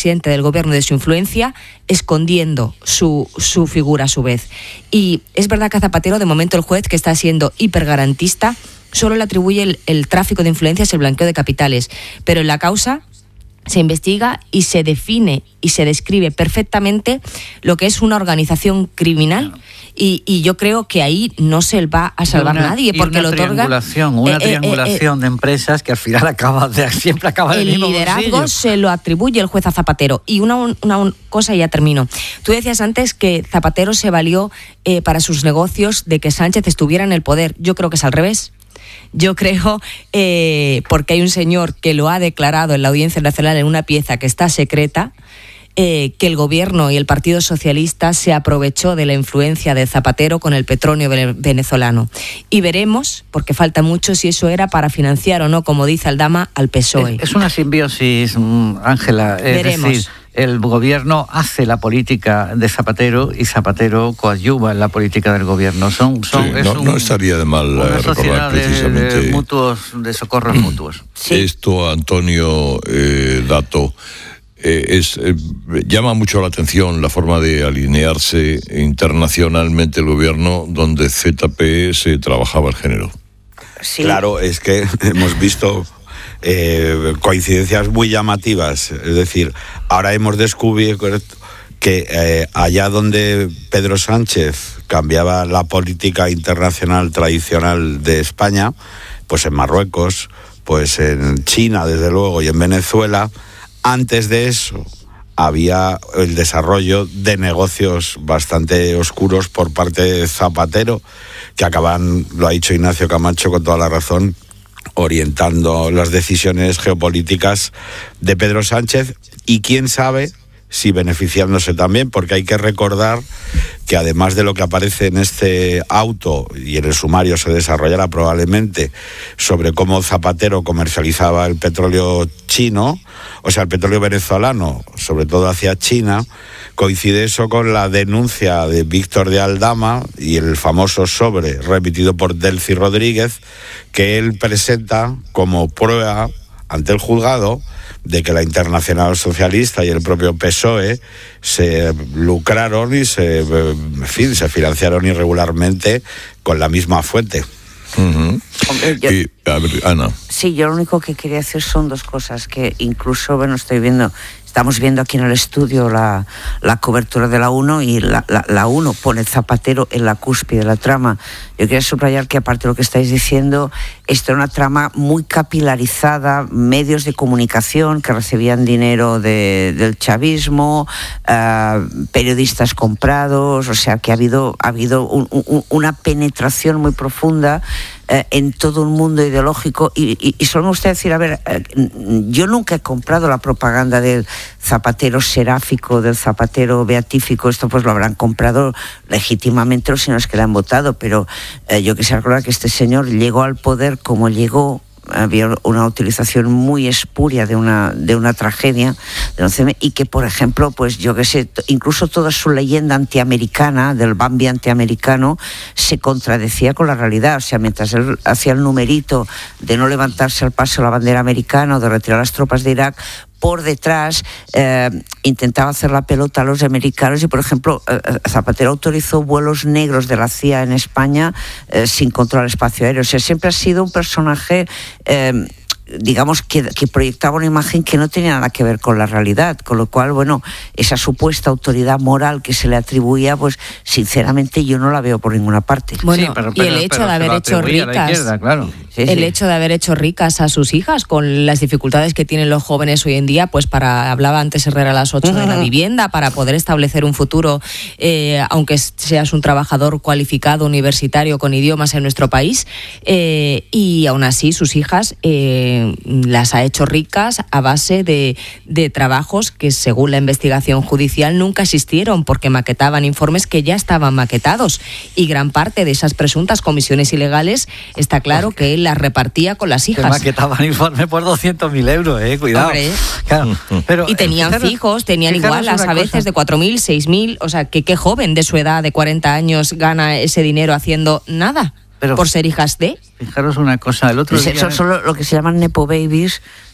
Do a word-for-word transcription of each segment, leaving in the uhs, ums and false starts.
presidente del gobierno, de su influencia, escondiendo su, su figura a su vez. Y es verdad que a Zapatero, de momento, el juez, que está siendo hipergarantista, solo le atribuye el, el tráfico de influencias y el blanqueo de capitales. Pero en la causa se investiga y se define y se describe perfectamente lo que es una organización criminal, y, y yo creo que ahí no se va a salvar una, nadie, porque una lo otorga triangulación, una eh, triangulación eh, eh, de empresas que al final acaba de, siempre acaba en el mismo bolsillo. El liderazgo se lo atribuye el juez a Zapatero. Y una, una, una cosa, y ya termino. Tú decías antes que Zapatero se valió eh, para sus negocios de que Sánchez estuviera en el poder. Yo creo que es al revés. Yo creo, eh, porque hay un señor que lo ha declarado en la Audiencia Nacional en una pieza que está secreta, eh, que el gobierno y el Partido Socialista se aprovechó de la influencia de Zapatero con el petróleo venezolano. Y veremos, porque falta mucho, si eso era para financiar o no, como dice Aldama, al P S O E. Es, es una simbiosis, Ángela. Es veremos. Decir, el gobierno hace la política de Zapatero y Zapatero coadyuva en la política del gobierno. Son, son, sí, es no, un, no estaría de mal una recordar precisamente de, de mutuos, de socorros mutuos. Sí. Esto, Antonio eh, Dato, eh, es, eh, llama mucho la atención la forma de alinearse internacionalmente el gobierno, donde Z P se trabajaba el género. Sí. Claro, es que hemos visto Eh, coincidencias muy llamativas. Es decir, ahora hemos descubierto que eh, allá donde Pedro Sánchez cambiaba la política internacional tradicional de España, pues en Marruecos, pues en China, desde luego, y en Venezuela, antes de eso había el desarrollo de negocios bastante oscuros por parte de Zapatero, que acaban, lo ha dicho Ignacio Camacho con toda la razón, orientando las decisiones geopolíticas de Pedro Sánchez, y quién sabe si beneficiándose también, porque hay que recordar que además de lo que aparece en este auto, y en el sumario se desarrollará probablemente, sobre cómo Zapatero comercializaba el petróleo chino, o sea, el petróleo venezolano, sobre todo hacia China, coincide eso con la denuncia de Víctor de Aldama y el famoso sobre remitido por Delcy Rodríguez, que él presenta como prueba ante el juzgado de que la Internacional Socialista y el propio P S O E se lucraron y se, en fin, se financiaron irregularmente con la misma fuente. Uh-huh. Hombre, yo, y, a ver, Ana. Sí, yo lo único que quería decir son dos cosas que incluso, bueno, estoy viendo, estamos viendo aquí en el estudio la, la cobertura de la uno, y la, la, la uno pone Zapatero en la cúspide de la trama. Yo quería subrayar que, aparte de lo que estáis diciendo, esto era una trama muy capilarizada, medios de comunicación que recibían dinero de, del chavismo, uh, periodistas comprados, o sea que ha habido, ha habido un, un, una penetración muy profunda eh, en todo un mundo ideológico, y, y, y solo me gustaría decir, a ver, eh, yo nunca he comprado la propaganda del Zapatero seráfico, del Zapatero beatífico. Esto pues lo habrán comprado legítimamente los señores que le han votado, pero eh, yo quisiera recordar que este señor llegó al poder como llegó. Había una utilización muy espuria de una de una tragedia de once eme, y que, por ejemplo, pues yo que sé, incluso toda su leyenda antiamericana, del Bambi antiamericano, se contradecía con la realidad. O sea, mientras él hacía el numerito de no levantarse al paso la bandera americana o de retirar las tropas de Irak, por detrás eh, intentaba hacer la pelota a los americanos, y, por ejemplo, eh, Zapatero autorizó vuelos negros de la C I A en España eh, sin controlar el espacio aéreo. O sea, siempre ha sido un personaje, eh, digamos, que, que proyectaba una imagen que no tenía nada que ver con la realidad, con lo cual, bueno, esa supuesta autoridad moral que se le atribuía, pues sinceramente yo no la veo por ninguna parte. Bueno, sí, pero, y el pero, hecho pero de haber hecho ricas, izquierda, claro. Sí, el sí. hecho de haber hecho ricas a sus hijas con las dificultades que tienen los jóvenes hoy en día, pues para, hablaba antes Herrera a las ocho de la vivienda, para poder establecer un futuro, eh, aunque seas un trabajador cualificado universitario con idiomas en nuestro país, eh, y aún así sus hijas eh, las ha hecho ricas a base de, de trabajos que, según la investigación judicial, nunca existieron, porque maquetaban informes que ya estaban maquetados, y gran parte de esas presuntas comisiones ilegales está claro que él las repartía con las hijas. Que maquetaban informes por doscientos mil euros, eh, cuidado. Hombre. Claro, pero, y tenían fijaros, fijos, tenían igualas a veces cosa. de cuatro mil, seis mil, o sea, que qué joven de su edad, de cuarenta años, gana ese dinero haciendo nada. Pero, por ser hijas de... Fijaros una cosa, el otro día... Son, son lo que se llaman nepo babies,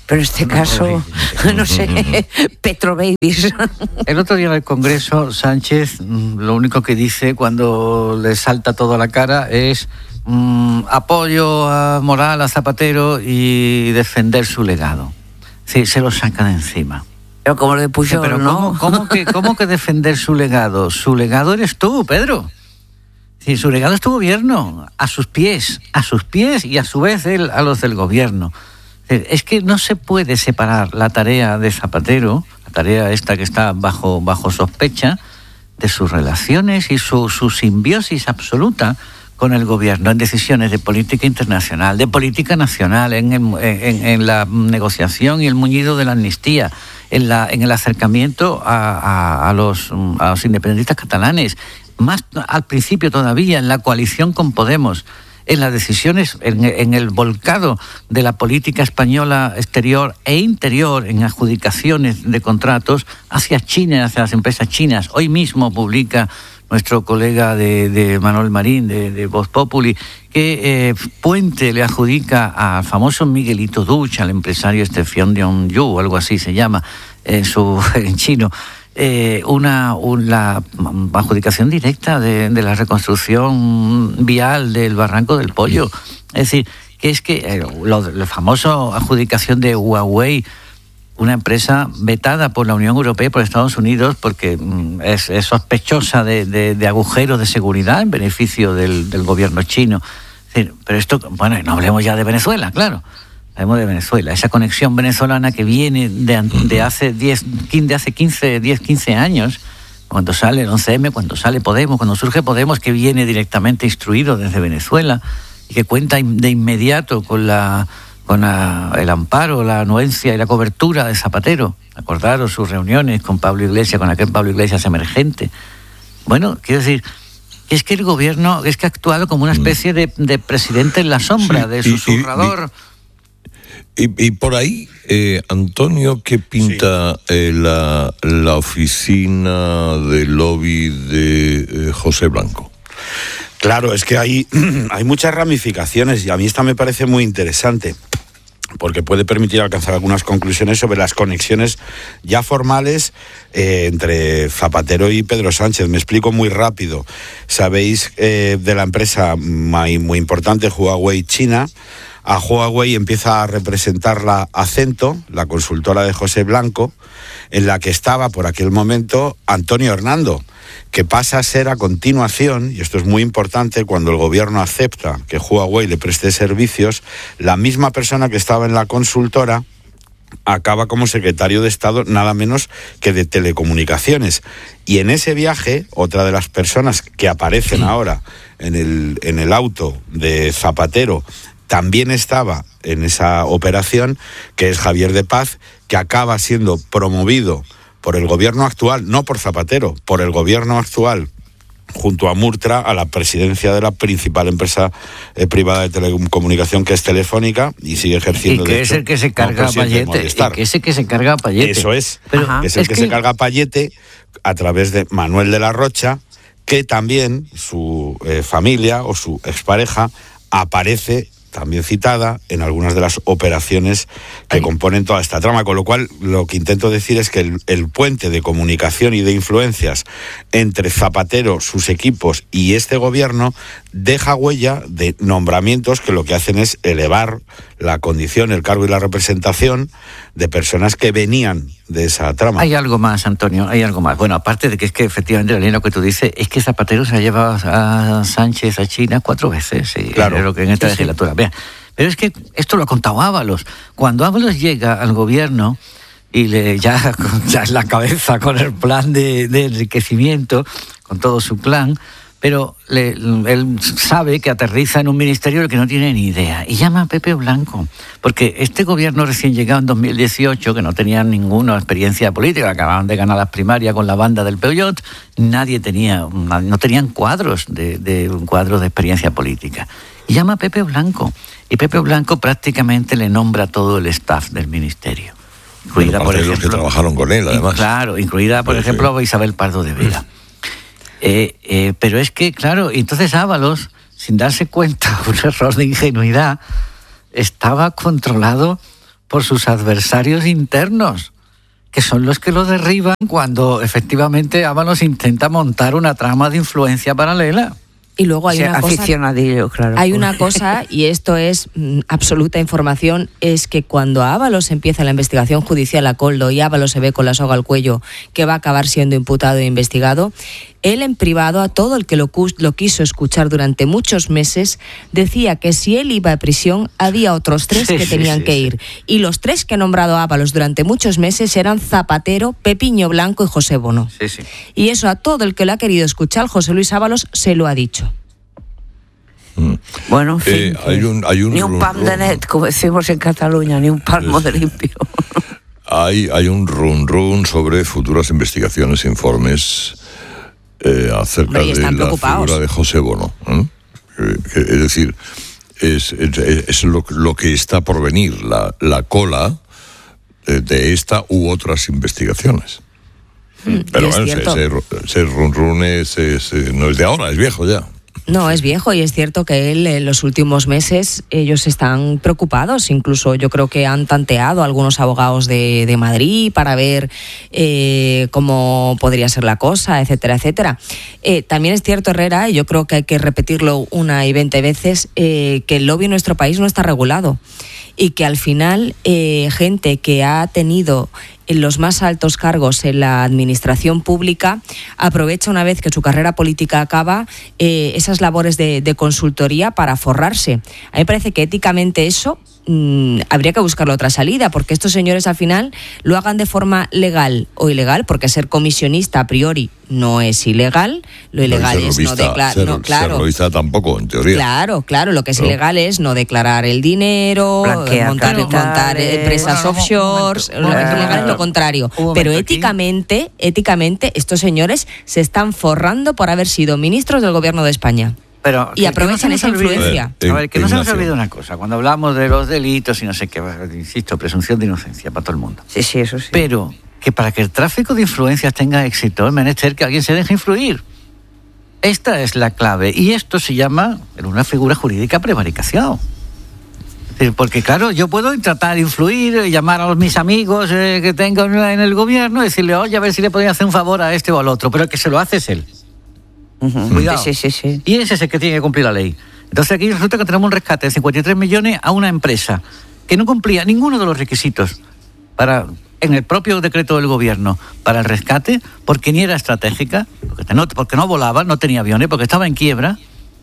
pero en este caso, no sé, Petrobabies. El otro día en el Congreso, Sánchez lo único que dice cuando le salta todo a la cara es mmm, apoyo a moral a Zapatero y defender su legado. Sí, se lo saca de encima. Pero como lo de Pujol, pero ¿no? ¿cómo, cómo, que, ¿Cómo que defender su legado? Su legado eres tú, Pedro. Sí, su legado es tu gobierno, a sus pies, a sus pies y a su vez él a los del gobierno. Es que no se puede separar la tarea de Zapatero, la tarea esta que está bajo, bajo sospecha, de sus relaciones y su, su simbiosis absoluta con el gobierno en decisiones de política internacional, de política nacional, en, en, en la negociación y el muñido de la amnistía, en, la, en el acercamiento a, a, a, los, a los independentistas catalanes, más al principio todavía en la coalición con Podemos, en las decisiones, en, en el volcado de la política española exterior e interior, en adjudicaciones de contratos hacia China, hacia las empresas chinas. Hoy mismo publica nuestro colega de, de Manuel Marín, de, de Voz Populi, que eh, Puente le adjudica al famoso Miguelito Duch, al empresario este Fion Yu, o algo así se llama en, su, en chino, Eh, una, una adjudicación directa de, de la reconstrucción vial del Barranco del Pollo. Es decir, que es que eh, lo, la famosa adjudicación de Huawei, una empresa vetada por la Unión Europea y por Estados Unidos porque mm, es, es sospechosa de, de, de agujeros de seguridad en beneficio del, del gobierno chino. Es decir, pero esto, bueno, no hablemos ya de Venezuela, claro. Hablemos de Venezuela, esa conexión venezolana que viene de, de hace diez, de hace quince, diez, quince años, cuando sale el once eme, cuando sale Podemos, cuando surge Podemos, que viene directamente instruido desde Venezuela y que cuenta de inmediato con la con la, el amparo, la anuencia y la cobertura de Zapatero. Acordaros sus reuniones con Pablo Iglesias, con aquel Pablo Iglesias emergente. Bueno, quiero decir, es que el gobierno es que ha actuado como una especie de, de presidente en la sombra, sí, de susurrador. Y, y, y, y por ahí, eh, Antonio, ¿qué pinta sí. eh, la, la oficina de lobby de eh, José Blanco? Claro, es que hay, hay muchas ramificaciones y a mí esta me parece muy interesante porque puede permitir alcanzar algunas conclusiones sobre las conexiones ya formales eh, entre Zapatero y Pedro Sánchez. Me explico muy rápido. Sabéis eh, de la empresa muy, muy importante Huawei China. A Huawei empieza a representarla Acento, la consultora de José Blanco, en la que estaba por aquel momento Antonio Hernando, que pasa a ser a continuación, y esto es muy importante, cuando el gobierno acepta que Huawei le preste servicios, la misma persona que estaba en la consultora acaba como secretario de Estado nada menos que de Telecomunicaciones. Y en ese viaje, otra de las personas que aparecen ahora en el, en el auto de Zapatero también estaba en esa operación, que es Javier de Paz, que acaba siendo promovido por el gobierno actual, no por Zapatero, por el gobierno actual, junto a Murtra, a la presidencia de la principal empresa eh, privada de telecomunicación, que es Telefónica, y sigue ejerciendo. Y que es el que se carga a Payete. Y que es el que se carga a Payete. Eso es. Pero, es el es que, que se carga a Payete a través de Manuel de la Rocha, que también su eh, familia o su expareja aparece también citada en algunas de las operaciones que Ay. componen toda esta trama, con lo cual lo que intento decir es que el, el puente de comunicación y de influencias entre Zapatero, sus equipos y este gobierno deja huella de nombramientos que lo que hacen es elevar la condición, el cargo y la representación de personas que venían de esa trama. Hay algo más, Antonio, hay algo más. Bueno, aparte de que es que efectivamente la línea lo que tú dices es que Zapatero se ha llevado a Sánchez a China cuatro veces, sí, claro, creo que en esta sí, legislatura. Vean, pero es que esto lo ha contado Ábalos. Cuando Ábalos llega al gobierno y le ya, ya en la cabeza con el plan de, de enriquecimiento, con todo su plan, pero le, él sabe que aterriza en un ministerio del que no tiene ni idea y llama a Pepe Blanco, porque este gobierno recién llegado en dos mil dieciocho, que no tenía ninguna experiencia política, acababan de ganar las primarias con la banda del Peugeot, nadie tenía, no tenían cuadros de, de un cuadro de experiencia política. Y llama a Pepe Blanco, y Pepe Blanco prácticamente le nombra todo el staff del ministerio. Incluida, por ejemplo, los que trabajaron con él, además. Claro, incluida, por sí, ejemplo, Isabel Pardo de Vera. Eh, eh, pero es que, claro, entonces Ábalos, sin darse cuenta, un error de ingenuidad, estaba controlado por sus adversarios internos, que son los que lo derriban cuando efectivamente Ábalos intenta montar una trama de influencia paralela. Y luego hay O sea, una cosa, aficionadillo, claro. hay una cosa, y esto es mm, absoluta información, es que cuando a Ábalos empieza la investigación judicial a Coldo y Ábalos se ve con la soga al cuello que va a acabar siendo imputado e investigado, él en privado, a todo el que lo, cus- lo quiso escuchar durante muchos meses, decía que si él iba a prisión había otros tres Sí, que sí, tenían sí, que sí. ir. Y los tres que ha nombrado Ábalos durante muchos meses eran Zapatero, Pepiño Blanco y José Bono. Sí, sí. Y eso a todo el que lo ha querido escuchar, José Luis Ábalos se lo ha dicho. Bueno, en fin, Eh, hay un- hay un ni un rum- pan de rum- net, como decimos en Cataluña, ni un palmo de limpio. Hay, hay un run run sobre futuras investigaciones e informes eh, acerca Hombre, y de están la preocupados. figura de José Bono. ¿eh? Eh, que- es decir, es, es, es lo, lo que está por venir, la, la cola de, de esta u otras investigaciones. Pero y es bueno, cierto. ese, ese- ese run run es, es, eh, no es de ahora, es viejo ya. No, es viejo y es cierto que él en los últimos meses ellos están preocupados, incluso yo creo que han tanteado a algunos abogados de, de Madrid para ver eh, cómo podría ser la cosa, etcétera, etcétera. Eh, también es cierto, Herrera, y yo creo que hay que repetirlo una y veinte veces, eh, que el lobby en nuestro país no está regulado y que al final eh, gente que ha tenido en los más altos cargos en la administración pública aprovecha una vez que su carrera política acaba eh, esas labores de, de consultoría para forrarse. A mí me parece que éticamente eso mmm, habría que buscarle otra salida, porque estos señores al final lo hagan de forma legal o ilegal, porque ser comisionista a priori no es ilegal, lo ilegal No, y es ser no lobista- declarar, ser- no, claro. ser lobista tampoco, en teoría. Claro, claro, lo que es ¿No? ilegal es no declarar el dinero, Blanquear montar, capitales. montar empresas Bueno, no, un offshores, momento, un lo que es momento, ilegal es lo un contrario. momento Pero aquí. éticamente, éticamente, estos señores se están forrando por haber sido ministros del gobierno de España. Pero Y que- aprovechan que no se esa nos olvide- influencia. Eh, A ver, que no se nos Ignacio. olvide una cosa. Cuando hablamos de los delitos y no sé qué, insisto, presunción de inocencia para todo el mundo. Sí, sí, eso sí. Pero que para que el tráfico de influencias tenga éxito es menester que alguien se deje influir. Esta es la clave. Y esto se llama, en una figura jurídica, prevaricación. Es decir, porque claro, yo puedo tratar de influir, eh, llamar a mis amigos eh, que tengo en la- en el gobierno y decirle, oye, a ver si le podía hacer un favor a este o al otro, pero el que se lo hace es él. Ujú. Cuidado. Sí, sí, sí. Y ese es el que tiene que cumplir la ley. Entonces aquí resulta que tenemos un rescate de cincuenta y tres millones a una empresa que no cumplía ninguno de los requisitos para en el propio decreto del gobierno para el rescate, porque ni era estratégica, porque no, porque no volaba, no tenía aviones, porque estaba en quiebra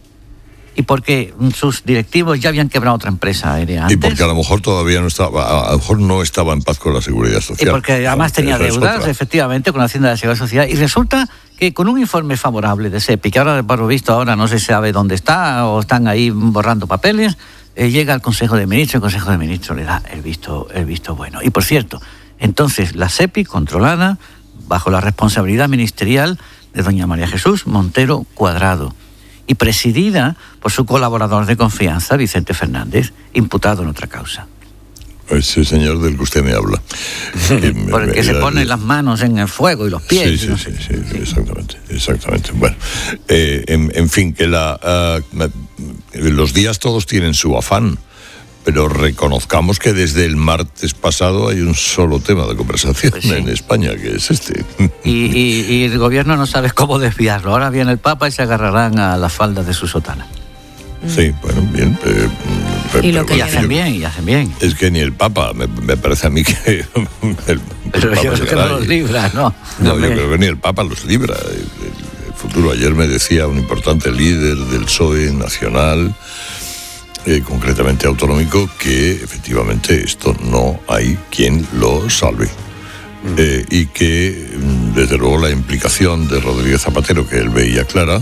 y porque sus directivos ya habían quebrado otra empresa aérea Y antes. porque a lo mejor todavía no estaba, a lo mejor no estaba en paz con la seguridad Y social. porque además tenía Esa es deudas, otra. efectivamente, con la Hacienda de la Seguridad Social. Y resulta que con un informe favorable de SEPI, que ahora, por lo visto, ahora no se sabe dónde está o están ahí borrando papeles, eh, llega al Consejo de Ministros y el Consejo de Ministros le da el visto, el visto bueno. Y por cierto, entonces la SEPI controlada bajo la responsabilidad ministerial de doña María Jesús Montero Cuadrado y presidida por su colaborador de confianza, Vicente Fernández, imputado en otra causa. Ese señor del que usted me habla. Que me- Por el que me- se era- pone las manos en el fuego y los pies. Sí, y sí, no sí, sé. sí, exactamente, exactamente. Bueno, eh, en, en fin, que la, ah, me- los días todos tienen su afán, pero reconozcamos que desde el martes pasado hay un solo tema de conversación Pues sí. en España, que es este. Y, y- y el gobierno no sabe cómo desviarlo. Ahora viene el Papa y se agarrarán a las faldas de su sotana. Sí, bueno, bien. eh, Y lo pero que Y bueno, hacen yo- bien, y hacen bien. Es que ni el Papa, me, me parece a mí que... el, el Pero Papa yo creo que llegará no los y- libra, ¿no? No, Hombre. yo creo que ni el Papa los libra. El, el- el futuro, ayer me decía un importante líder del P S O E nacional, eh, concretamente autonómico, que efectivamente esto no hay quien lo salve. Eh, y que, mm, desde luego, la implicación de Rodríguez Zapatero, que él veía clara,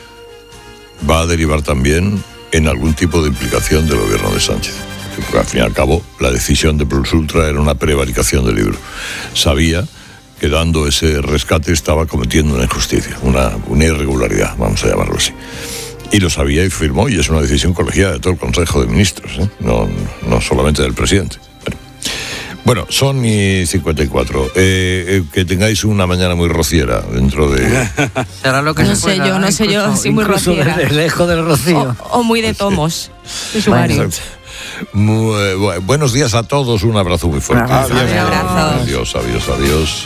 va a derivar también en algún tipo de implicación del gobierno de Sánchez. Porque al fin y al cabo, la decisión de Plus Ultra era una prevaricación del libro. Sabía que dando ese rescate estaba cometiendo una injusticia, una, una irregularidad, vamos a llamarlo así. Y lo sabía y firmó, y es una decisión colegiada de todo el Consejo de Ministros, ¿eh? no, no solamente del presidente. Bueno, bueno son y cincuenta y cuatro. Eh, eh, que tengáis una mañana muy rociera dentro de... Será lo que No se sé pueda, yo, no sé yo, incluso- sí, muy incluso rociera. desde lejos del rocío. O, o muy de tomos, de sumario. Exacto. Muy, bu- buenos días a todos, un abrazo muy fuerte. Un abrazo. Adiós, Abrazos. adiós, adiós, adiós.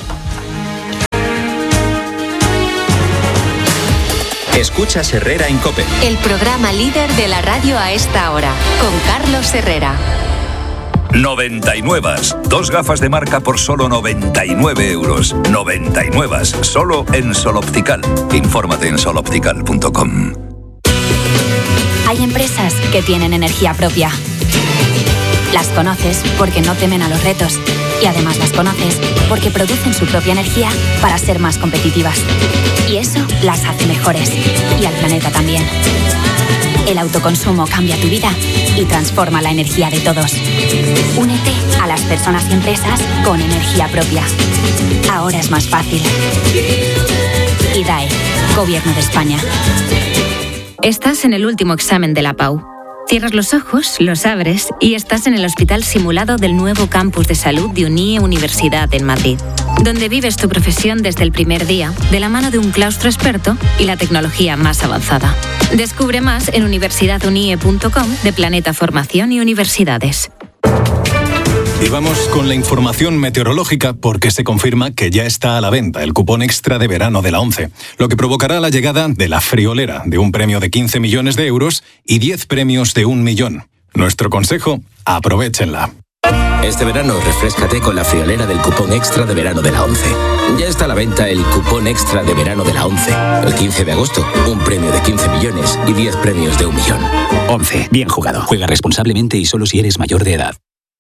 Escuchas Herrera en COPE. El programa líder de la radio a esta hora, con Carlos Herrera. noventa y nueve. Dos gafas de marca por solo noventa y nueve euros. noventa y nueve. Solo en Sol Optical. Infórmate en sol optical punto com. Hay empresas que tienen energía propia. Las conoces porque no temen a los retos. Y además las conoces porque producen su propia energía para ser más competitivas. Y eso las hace mejores. Y al planeta también. El autoconsumo cambia tu vida y transforma la energía de todos. Únete a las personas y empresas con energía propia. Ahora es más fácil. I D A E, Gobierno de España. Estás en el último examen de la P A U. Cierras los ojos, los abres y estás en el hospital simulado del nuevo campus de salud de Unie Universidad en Madrid, donde vives tu profesión desde el primer día, de la mano de un claustro experto y la tecnología más avanzada. Descubre más en universidad unie punto com de Planeta Formación y Universidades. Y vamos con la información meteorológica porque se confirma que ya está a la venta el cupón extra de verano de la ONCE, lo que provocará la llegada de la friolera de un premio de quince millones de euros y diez premios de un millón. Nuestro consejo, aprovéchenla. Este verano refréscate con la friolera del cupón extra de verano de la ONCE. Ya está a la venta el cupón extra de verano de la ONCE. El quince de agosto, un premio de quince millones y diez premios de un millón. ONCE. Bien jugado. Juega responsablemente y solo si eres mayor de edad.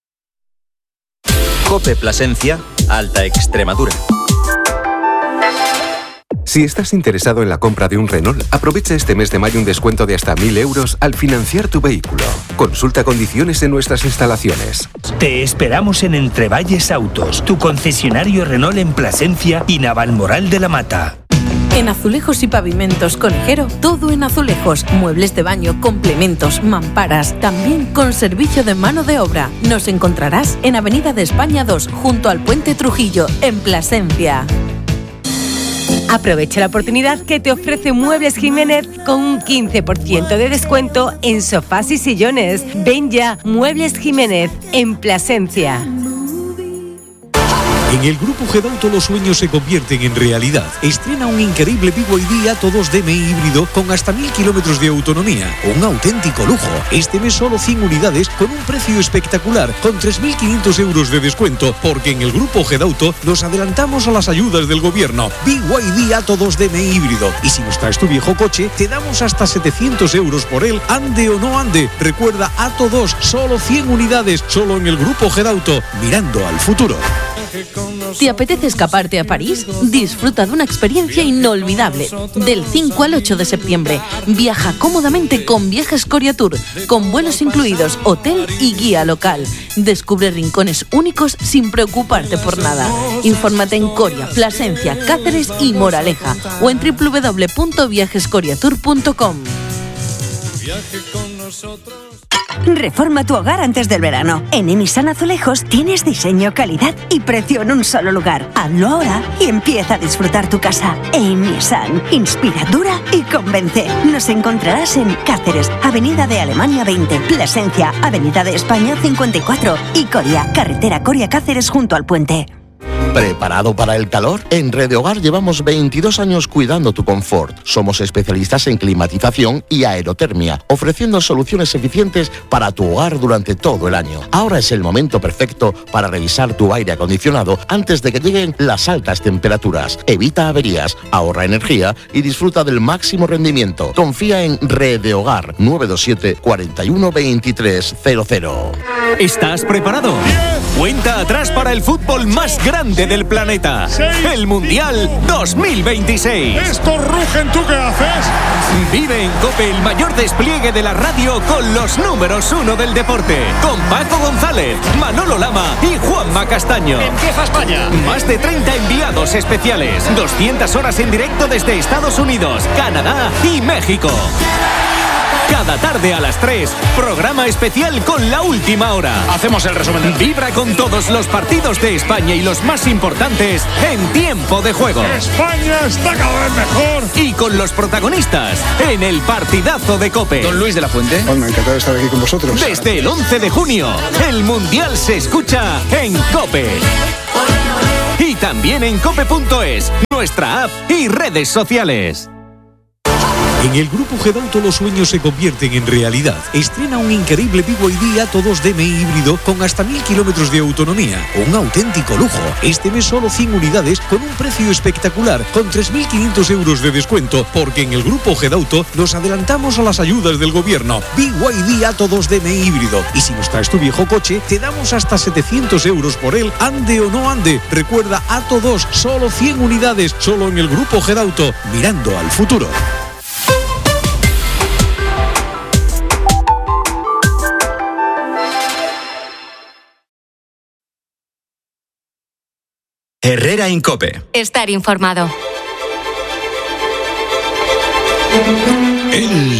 COPE Plasencia, Alta Extremadura. Si estás interesado en la compra de un Renault, aprovecha este mes de mayo un descuento de hasta mil euros al financiar tu vehículo. Consulta condiciones en nuestras instalaciones. Te esperamos en Entrevalles Autos, tu concesionario Renault en Plasencia y Navalmoral de la Mata. En Azulejos y Pavimentos Conejero, todo en azulejos, muebles de baño, complementos, mamparas, también con servicio de mano de obra. Nos encontrarás en Avenida de España dos, junto al Puente Trujillo, en Plasencia. Aprovecha la oportunidad que te ofrece Muebles Jiménez con un quince por ciento de descuento en sofás y sillones. Ven ya, Muebles Jiménez, en Plasencia. En el Grupo Gedauto los sueños se convierten en realidad. Estrena un increíble B Y D Atto dos D M I híbrido con hasta mil kilómetros de autonomía. Un auténtico lujo. Este mes solo cien unidades con un precio espectacular, con tres mil quinientos euros de descuento, porque en el Grupo Gedauto nos adelantamos a las ayudas del gobierno. B Y D Atto dos D M I híbrido. Y si nos traes tu viejo coche, te damos hasta setecientos euros por él, ande o no ande. Recuerda, Atto dos, solo cien unidades, solo en el Grupo Gedauto, mirando al futuro. ¿Te apetece escaparte a París? Disfruta de una experiencia inolvidable. Del cinco al ocho de septiembre, viaja cómodamente con Viajes Coria Tour, con vuelos incluidos, hotel y guía local. Descubre rincones únicos sin preocuparte por nada. Infórmate en Coria, Plasencia, Cáceres y Moraleja o en doble u doble u doble u punto viajes coria tour punto com. Reforma tu hogar antes del verano. En Emisan Azulejos tienes diseño, calidad y precio en un solo lugar. Hazlo ahora y empieza a disfrutar tu casa. Emisan, inspira, dura y convence. Nos encontrarás en Cáceres, Avenida de Alemania veinte, Plasencia, Avenida de España cincuenta y cuatro y Coria, carretera Coria Cáceres junto al puente. ¿Preparado para el calor? En Red de Hogar llevamos veintidós años cuidando tu confort. Somos especialistas en climatización y aerotermia, ofreciendo soluciones eficientes para tu hogar durante todo el año. Ahora es el momento perfecto para revisar tu aire acondicionado antes de que lleguen las altas temperaturas. Evita averías, ahorra energía y disfruta del máximo rendimiento. Confía en Red de Hogar nueve dos siete, cuatro uno, veintitrés cero cero. ¿Estás preparado? Cuenta atrás para el fútbol más grande del planeta. El Mundial dos mil veintiséis. ¡Estos rugen! ¿Tú qué haces? Vive en COPE el mayor despliegue de la radio con los números uno del deporte. Con Paco González, Manolo Lama y Juanma Castaño. ¡Empieza España! Más de treinta enviados especiales. doscientas horas en directo desde Estados Unidos, Canadá y México. Cada tarde a las tres, programa especial con La Última Hora. Hacemos el resumen del... Vibra con todos los partidos de España y los más importantes en tiempo de juego. España está cada vez mejor. Y con los protagonistas en el partidazo de COPE. Don Luis de la Fuente. Bueno, encantado de estar aquí con vosotros. Desde el once de junio, el Mundial se escucha en COPE. Y también en cope punto es, nuestra app y redes sociales. En el Grupo Gedauto los sueños se convierten en realidad. Estrena un increíble B Y D Atto dos D M I híbrido con hasta mil kilómetros de autonomía. Un auténtico lujo. Este mes solo cien unidades con un precio espectacular, con tres mil quinientos euros de descuento, porque en el Grupo Gedauto nos adelantamos a las ayudas del gobierno. B Y D Atto dos D M I híbrido. Y si nos traes tu viejo coche, te damos hasta setecientos euros por él, ande o no ande. Recuerda, Atto dos, solo cien unidades, solo en el Grupo Gedauto, mirando al futuro. Herrera en COPE. Estar informado. El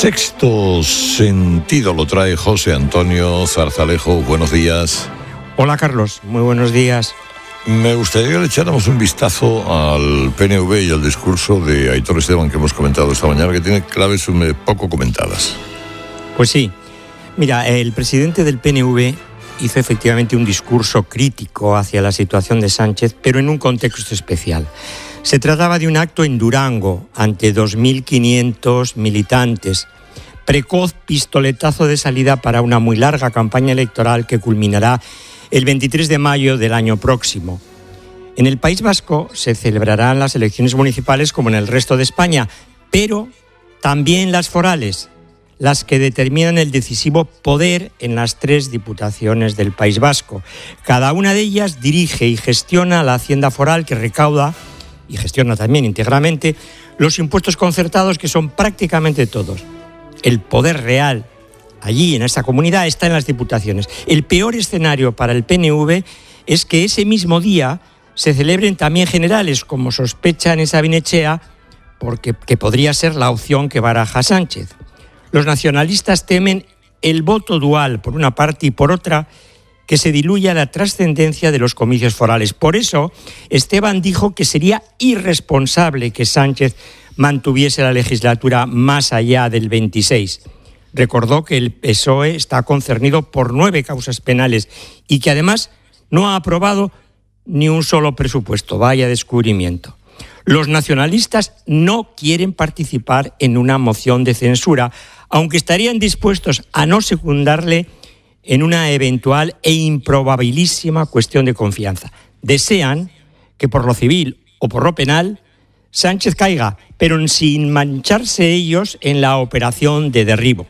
sexto sentido lo trae José Antonio Zarzalejo. Buenos días. Hola, Carlos. Muy buenos días. Me gustaría que le echáramos un vistazo al P N V y al discurso de Aitor Esteban que hemos comentado esta mañana, que tiene claves poco comentadas. Pues sí. Mira, el presidente del P N V hizo efectivamente un discurso crítico hacia la situación de Sánchez, pero en un contexto especial. Se trataba de un acto en Durango ante dos mil quinientos militantes. Precoz pistoletazo de salida para una muy larga campaña electoral que culminará el veintitrés de mayo del año próximo. En el País Vasco se celebrarán las elecciones municipales como en el resto de España, pero también las forales, las que determinan el decisivo poder en las tres diputaciones del País Vasco. Cada una de ellas dirige y gestiona la hacienda foral, que recauda y gestiona también íntegramente los impuestos concertados, que son prácticamente todos. El poder real allí en esa comunidad está en las diputaciones. El peor escenario para el P N V es que ese mismo día se celebren también generales, como sospechan en Sabinechea, porque que podría ser la opción que baraja Sánchez. Los nacionalistas temen el voto dual por una parte y por otra que se diluya la trascendencia de los comicios forales. Por eso, Esteban dijo que sería irresponsable que Sánchez mantuviese la legislatura más allá del veintiséis. Recordó que el P S O E está concernido por nueve causas penales y que además no ha aprobado ni un solo presupuesto. Vaya descubrimiento. Los nacionalistas no quieren participar en una moción de censura, aunque estarían dispuestos a no secundarle en una eventual e improbabilísima cuestión de confianza. Desean que por lo civil o por lo penal Sánchez caiga, pero sin mancharse ellos en la operación de derribo.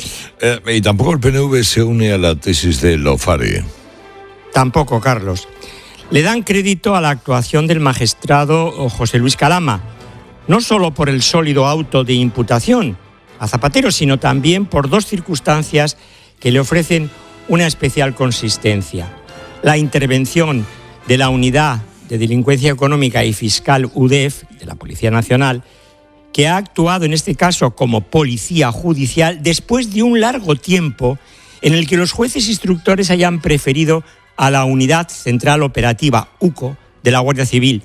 Eh, y tampoco el P N V se une a la tesis de Lofare. Tampoco, Carlos. Le dan crédito a la actuación del magistrado José Luis Calama, no solo por el sólido auto de imputación a Zapatero, sino también por dos circunstancias que le ofrecen una especial consistencia. La intervención de la Unidad de Delincuencia Económica y Fiscal U D E F, de la Policía Nacional, que ha actuado en este caso como policía judicial después de un largo tiempo en el que los jueces instructores hayan preferido a la Unidad Central Operativa, U C O, de la Guardia Civil.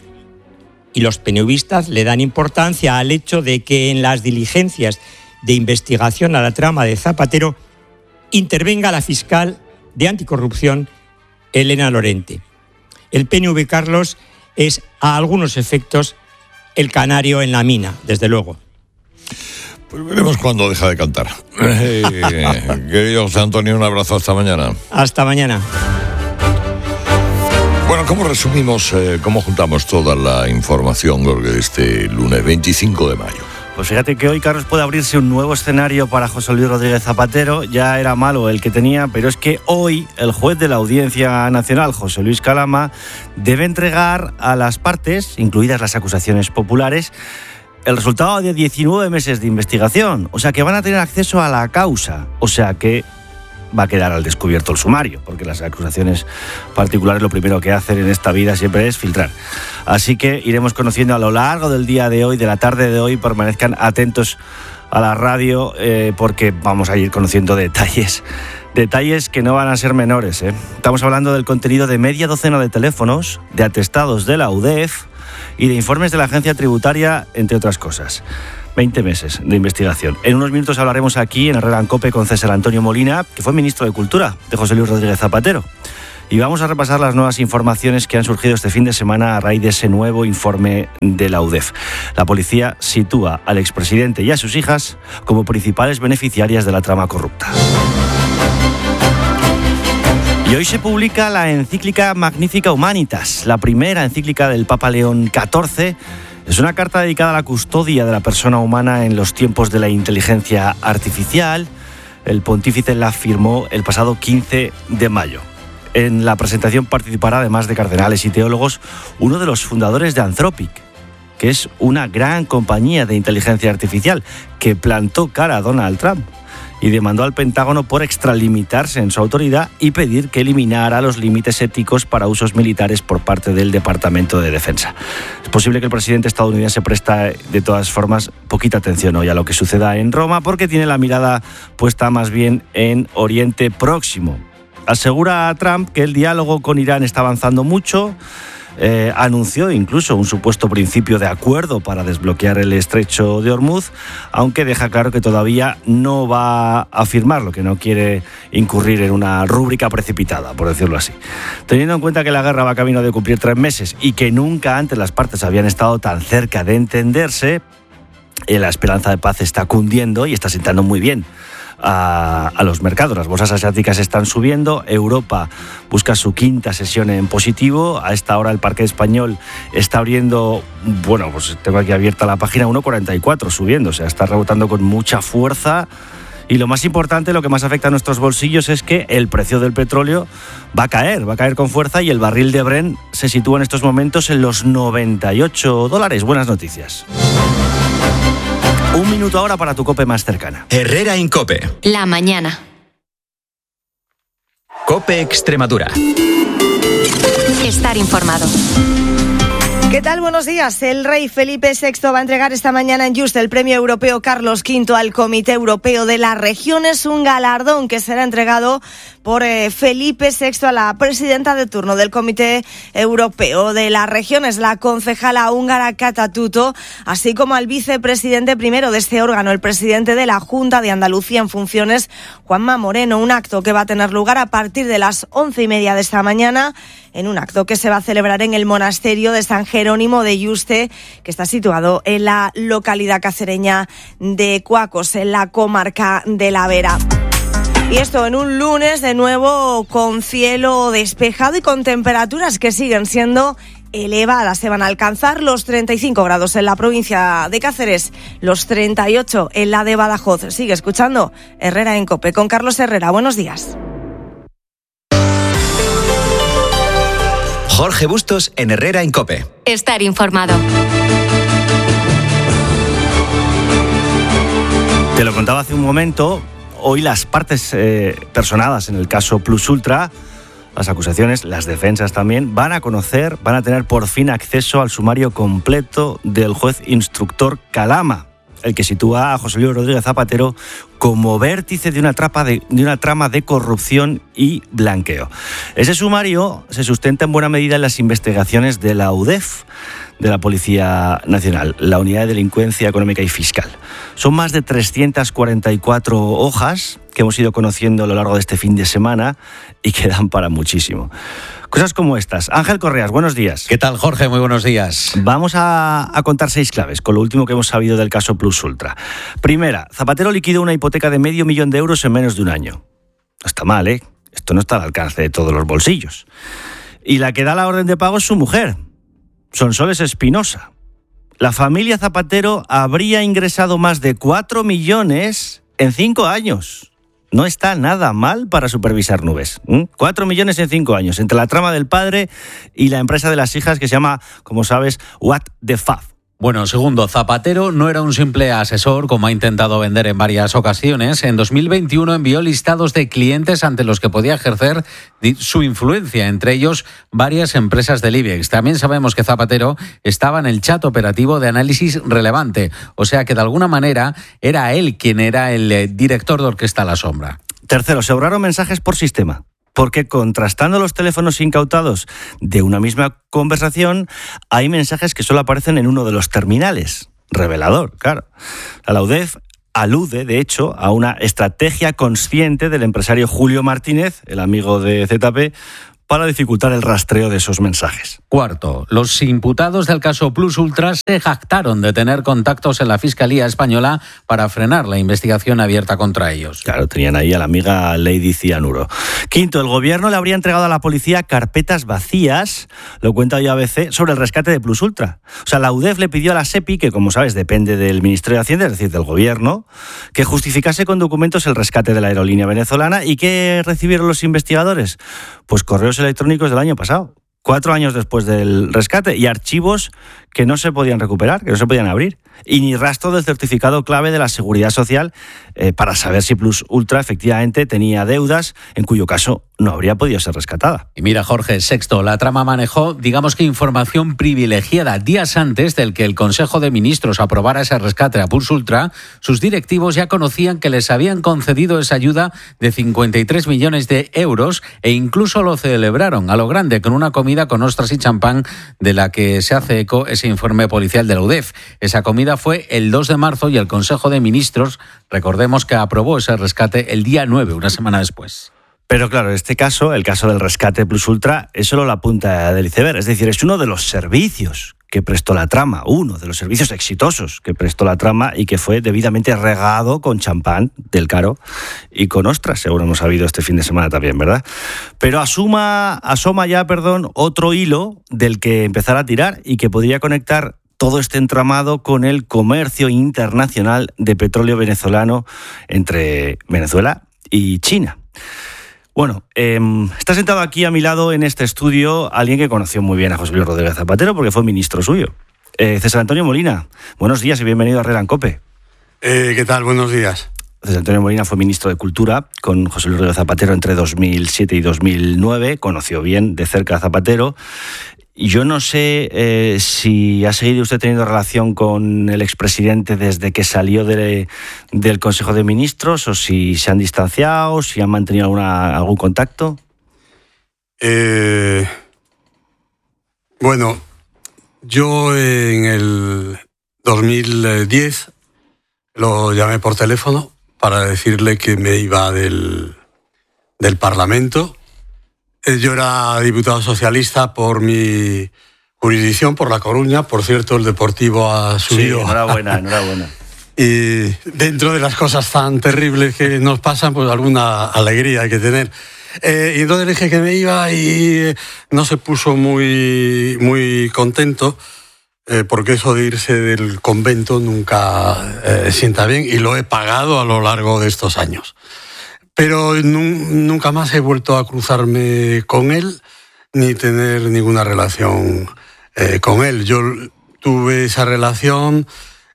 Y los penevistas le dan importancia al hecho de que en las diligencias de investigación a la trama de Zapatero intervenga la fiscal de anticorrupción, Elena Lorente. El P N V, Carlos, es a algunos efectos el canario en la mina, desde luego. Pues veremos cuándo deja de cantar. Eh, querido José Antonio, un abrazo hasta mañana. Hasta mañana. Bueno, ¿cómo resumimos, eh, cómo juntamos toda la información de este lunes veinticinco de mayo? Pues fíjate que hoy, Carlos, puede abrirse un nuevo escenario para José Luis Rodríguez Zapatero. Ya era malo el que tenía, pero es que hoy el juez de la Audiencia Nacional, José Luis Calama, debe entregar a las partes, incluidas las acusaciones populares, el resultado de diecinueve meses de investigación. O sea, que van a tener acceso a la causa. O sea, que va a quedar al descubierto el sumario, porque las acusaciones particulares lo primero que hacen en esta vida siempre es filtrar. Así que iremos conociendo a lo largo del día de hoy, de la tarde de hoy. Permanezcan atentos a la radio eh, porque vamos a ir conociendo detalles, detalles que no van a ser menores, ¿eh? Estamos hablando del contenido de media docena de teléfonos, de atestados de la U D E F y de informes de la agencia tributaria, entre otras cosas. veinte meses de investigación. En unos minutos hablaremos aquí en Herrera en COPE con César Antonio Molina, que fue ministro de Cultura de José Luis Rodríguez Zapatero. Y vamos a repasar las nuevas informaciones que han surgido este fin de semana a raíz de ese nuevo informe de la U D E F. La policía sitúa al expresidente y a sus hijas como principales beneficiarias de la trama corrupta. Y hoy se publica la encíclica Magnifica Humanitas, la primera encíclica del Papa León catorce. Es una carta dedicada a la custodia de la persona humana en los tiempos de la inteligencia artificial. El pontífice la firmó el pasado quince de mayo. En la presentación participará, además de cardenales y teólogos, uno de los fundadores de Anthropic, que es una gran compañía de inteligencia artificial que plantó cara a Donald Trump y demandó al Pentágono por extralimitarse en su autoridad y pedir que eliminara los límites éticos para usos militares por parte del Departamento de Defensa. Es posible que el presidente estadounidense presta, de todas formas, poquita atención hoy a lo que suceda en Roma, porque tiene la mirada puesta más bien en Oriente Próximo. Asegura a Trump que el diálogo con Irán está avanzando mucho. Eh, anunció incluso un supuesto principio de acuerdo para desbloquear el estrecho de Hormuz, aunque deja claro que todavía no va a firmarlo, que no quiere incurrir en una rúbrica precipitada, por decirlo así. Teniendo en cuenta que la guerra va camino de cumplir tres meses y que nunca antes las partes habían estado tan cerca de entenderse, eh, la esperanza de paz está cundiendo y está sentando muy bien A, a los mercados. Las bolsas asiáticas están subiendo, Europa busca su quinta sesión en positivo, a esta hora el parque español está abriendo, bueno, pues tengo aquí abierta la página, uno cuarenta y cuatro subiendo, o sea, está rebotando con mucha fuerza. Y lo más importante, lo que más afecta a nuestros bolsillos es que el precio del petróleo va a caer, va a caer con fuerza y el barril de Brent se sitúa en estos momentos en los noventa y ocho dólares. Buenas noticias. Un minuto ahora para tu COPE más cercana. Herrera en COPE. La mañana. COPE Extremadura. Estar informado. ¿Qué tal? Buenos días. El rey Felipe sexto va a entregar esta mañana en Just el premio europeo Carlos quinto al Comité Europeo de las Regiones, un galardón que será entregado por eh, Felipe sexto a la presidenta de turno del Comité Europeo de las Regiones, la concejala húngara Kata Tutto, así como al vicepresidente primero de este órgano, el presidente de la Junta de Andalucía en funciones, Juanma Moreno. Un acto que va a tener lugar a partir de las once y media de esta mañana, en un acto que se va a celebrar en el monasterio de San Jerónimo de Yuste, que está situado en la localidad cacereña de Cuacos, en la comarca de La Vera. Y esto en un lunes de nuevo con cielo despejado y con temperaturas que siguen siendo elevadas. Se van a alcanzar los treinta y cinco grados en la provincia de Cáceres, los treinta y ocho en la de Badajoz. Sigue escuchando Herrera en COPE con Carlos Herrera. Buenos días. Jorge Bustos en Herrera en COPE. Estar informado. Te lo contaba hace un momento. Hoy las partes eh, personadas en el caso Plus Ultra, las acusaciones, las defensas también, van a conocer, van a tener por fin acceso al sumario completo del juez instructor Calama, el que sitúa a José Luis Rodríguez Zapatero como vértice de una, trapa de, de una trama de corrupción y blanqueo. Ese sumario se sustenta en buena medida en las investigaciones de la U D E F, de la Policía Nacional, la Unidad de Delincuencia Económica y Fiscal. Son más de trescientas cuarenta y cuatro hojas que hemos ido conociendo a lo largo de este fin de semana y que dan para muchísimo. Cosas como estas. Ángel Correas, buenos días. ¿Qué tal, Jorge? Muy buenos días. Vamos a, a contar seis claves con lo último que hemos sabido del caso Plus Ultra. Primera, Zapatero liquidó una hipoteca de medio millón de euros en menos de un año. No está mal, ¿eh? Esto no está al alcance de todos los bolsillos. Y la que da la orden de pago es su mujer, Sonsoles Espinosa. La familia Zapatero habría ingresado más de cuatro millones en cinco años. No está nada mal para supervisar nubes. ¿Mm? Cuatro millones en cinco años, entre la trama del padre y la empresa de las hijas que se llama, como sabes, What the Fuck. Bueno, segundo, Zapatero no era un simple asesor, como ha intentado vender en varias ocasiones. En dos mil veintiuno envió listados de clientes ante los que podía ejercer su influencia, entre ellos varias empresas del IBEX. También sabemos que Zapatero estaba en el chat operativo de análisis relevante, o sea que de alguna manera era él quien era el director de Orquesta a la Sombra. Tercero, se borraron mensajes por sistema. Porque contrastando los teléfonos incautados de una misma conversación, hay mensajes que solo aparecen en uno de los terminales. Revelador, claro. La UDEF alude, de hecho, a una estrategia consciente del empresario Julio Martínez, el amigo de Z P, para dificultar el rastreo de esos mensajes. Cuarto, los imputados del caso Plus Ultra se jactaron de tener contactos en la Fiscalía Española para frenar la investigación abierta contra ellos. Claro, tenían ahí a la amiga Lady Cianuro. Quinto, el gobierno le habría entregado a la policía carpetas vacías, lo cuenta hoy A B C, sobre el rescate de Plus Ultra. O sea, la UDEF le pidió a la SEPI, que como sabes depende del Ministerio de Hacienda, es decir, del gobierno, que justificase con documentos el rescate de la aerolínea venezolana. ¿Y qué recibieron los investigadores? Pues correos electrónicos del año pasado, cuatro años después del rescate, y archivos que no se podían recuperar, que no se podían abrir, y ni rastro del certificado clave de la Seguridad Social eh, para saber si Plus Ultra efectivamente tenía deudas, en cuyo caso no habría podido ser rescatada. Y mira, Jorge, sexto, la trama manejó, digamos que información privilegiada. Días antes del que el Consejo de Ministros aprobara ese rescate a Plus Ultra, sus directivos ya conocían que les habían concedido esa ayuda de cincuenta y tres millones de euros e incluso lo celebraron a lo grande con una comida con ostras y champán de la que se hace eco ese informe policial de la UDEF. Esa comida fue el dos de marzo y el Consejo de Ministros, recordemos que aprobó ese rescate el día nueve, una semana después. Pero claro, en este caso, el caso del rescate Plus Ultra, es solo la punta del iceberg. Es decir, es uno de los servicios que prestó la trama, uno de los servicios exitosos que prestó la trama y que fue debidamente regado con champán del caro y con ostras, seguro hemos sabido este fin de semana también, ¿verdad? Pero asuma, asoma ya, perdón, otro hilo del que empezar a tirar y que podría conectar todo este entramado con el comercio internacional de petróleo venezolano entre Venezuela y China. Bueno, eh, está sentado aquí a mi lado en este estudio alguien que conoció muy bien a José Luis Rodríguez Zapatero porque fue ministro suyo. Eh, César Antonio Molina, buenos días y bienvenido a Herrera en COPE. Eh, ¿Qué tal? Buenos días. César Antonio Molina fue ministro de Cultura con José Luis Rodríguez Zapatero entre dos mil siete y dos mil nueve, conoció bien de cerca a Zapatero. Yo no sé eh, si ha seguido usted teniendo relación con el expresidente desde que salió de, del Consejo de Ministros, o si se han distanciado, si han mantenido alguna, algún contacto. Eh, bueno, yo en el dos mil diez lo llamé por teléfono para decirle que me iba del, del Parlamento. Yo era diputado socialista por mi jurisdicción, por La Coruña. Por cierto, el Deportivo ha subido. Sí, enhorabuena, enhorabuena. Y dentro de las cosas tan terribles que nos pasan, pues alguna alegría hay que tener. Eh, y entonces le dije que me iba y no se puso muy, muy contento, eh, porque eso de irse del convento nunca eh, sienta bien, y lo he pagado a lo largo de estos años. Pero nunca más he vuelto a cruzarme con él, ni tener ninguna relación eh, con él. Yo tuve esa relación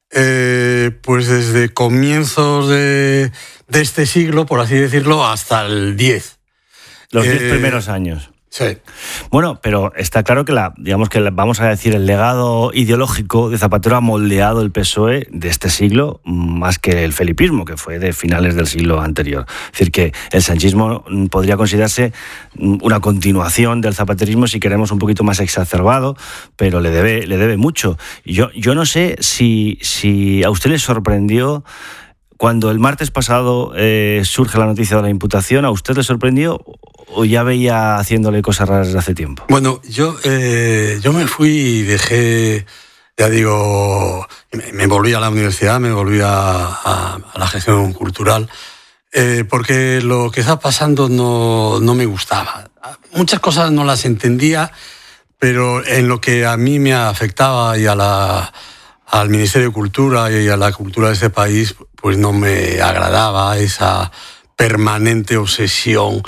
eh, pues desde comienzos de, de este siglo, por así decirlo, hasta el diez. Los diez eh, primeros años. Sí. Bueno, pero está claro que la, digamos que vamos a decir, el legado ideológico de Zapatero ha moldeado el P S O E de este siglo más que el felipismo, que fue de finales del siglo anterior. Es decir, que el sanchismo podría considerarse una continuación del zapaterismo, si queremos un poquito más exacerbado, pero le debe, le debe mucho. Yo, yo no sé si, si a usted le sorprendió cuando el martes pasado eh, surge la noticia de la imputación. ¿A usted le sorprendió o ya veía haciéndole cosas raras desde hace tiempo? Bueno, yo, eh, yo me fui y dejé, ya digo, me, me volví a la universidad, me volví a, a, a la gestión cultural, eh, porque lo que estaba pasando no, no me gustaba. Muchas cosas no las entendía, pero en lo que a mí me afectaba y a la, al Ministerio de Cultura y a la cultura de este país, pues no me agradaba esa permanente obsesión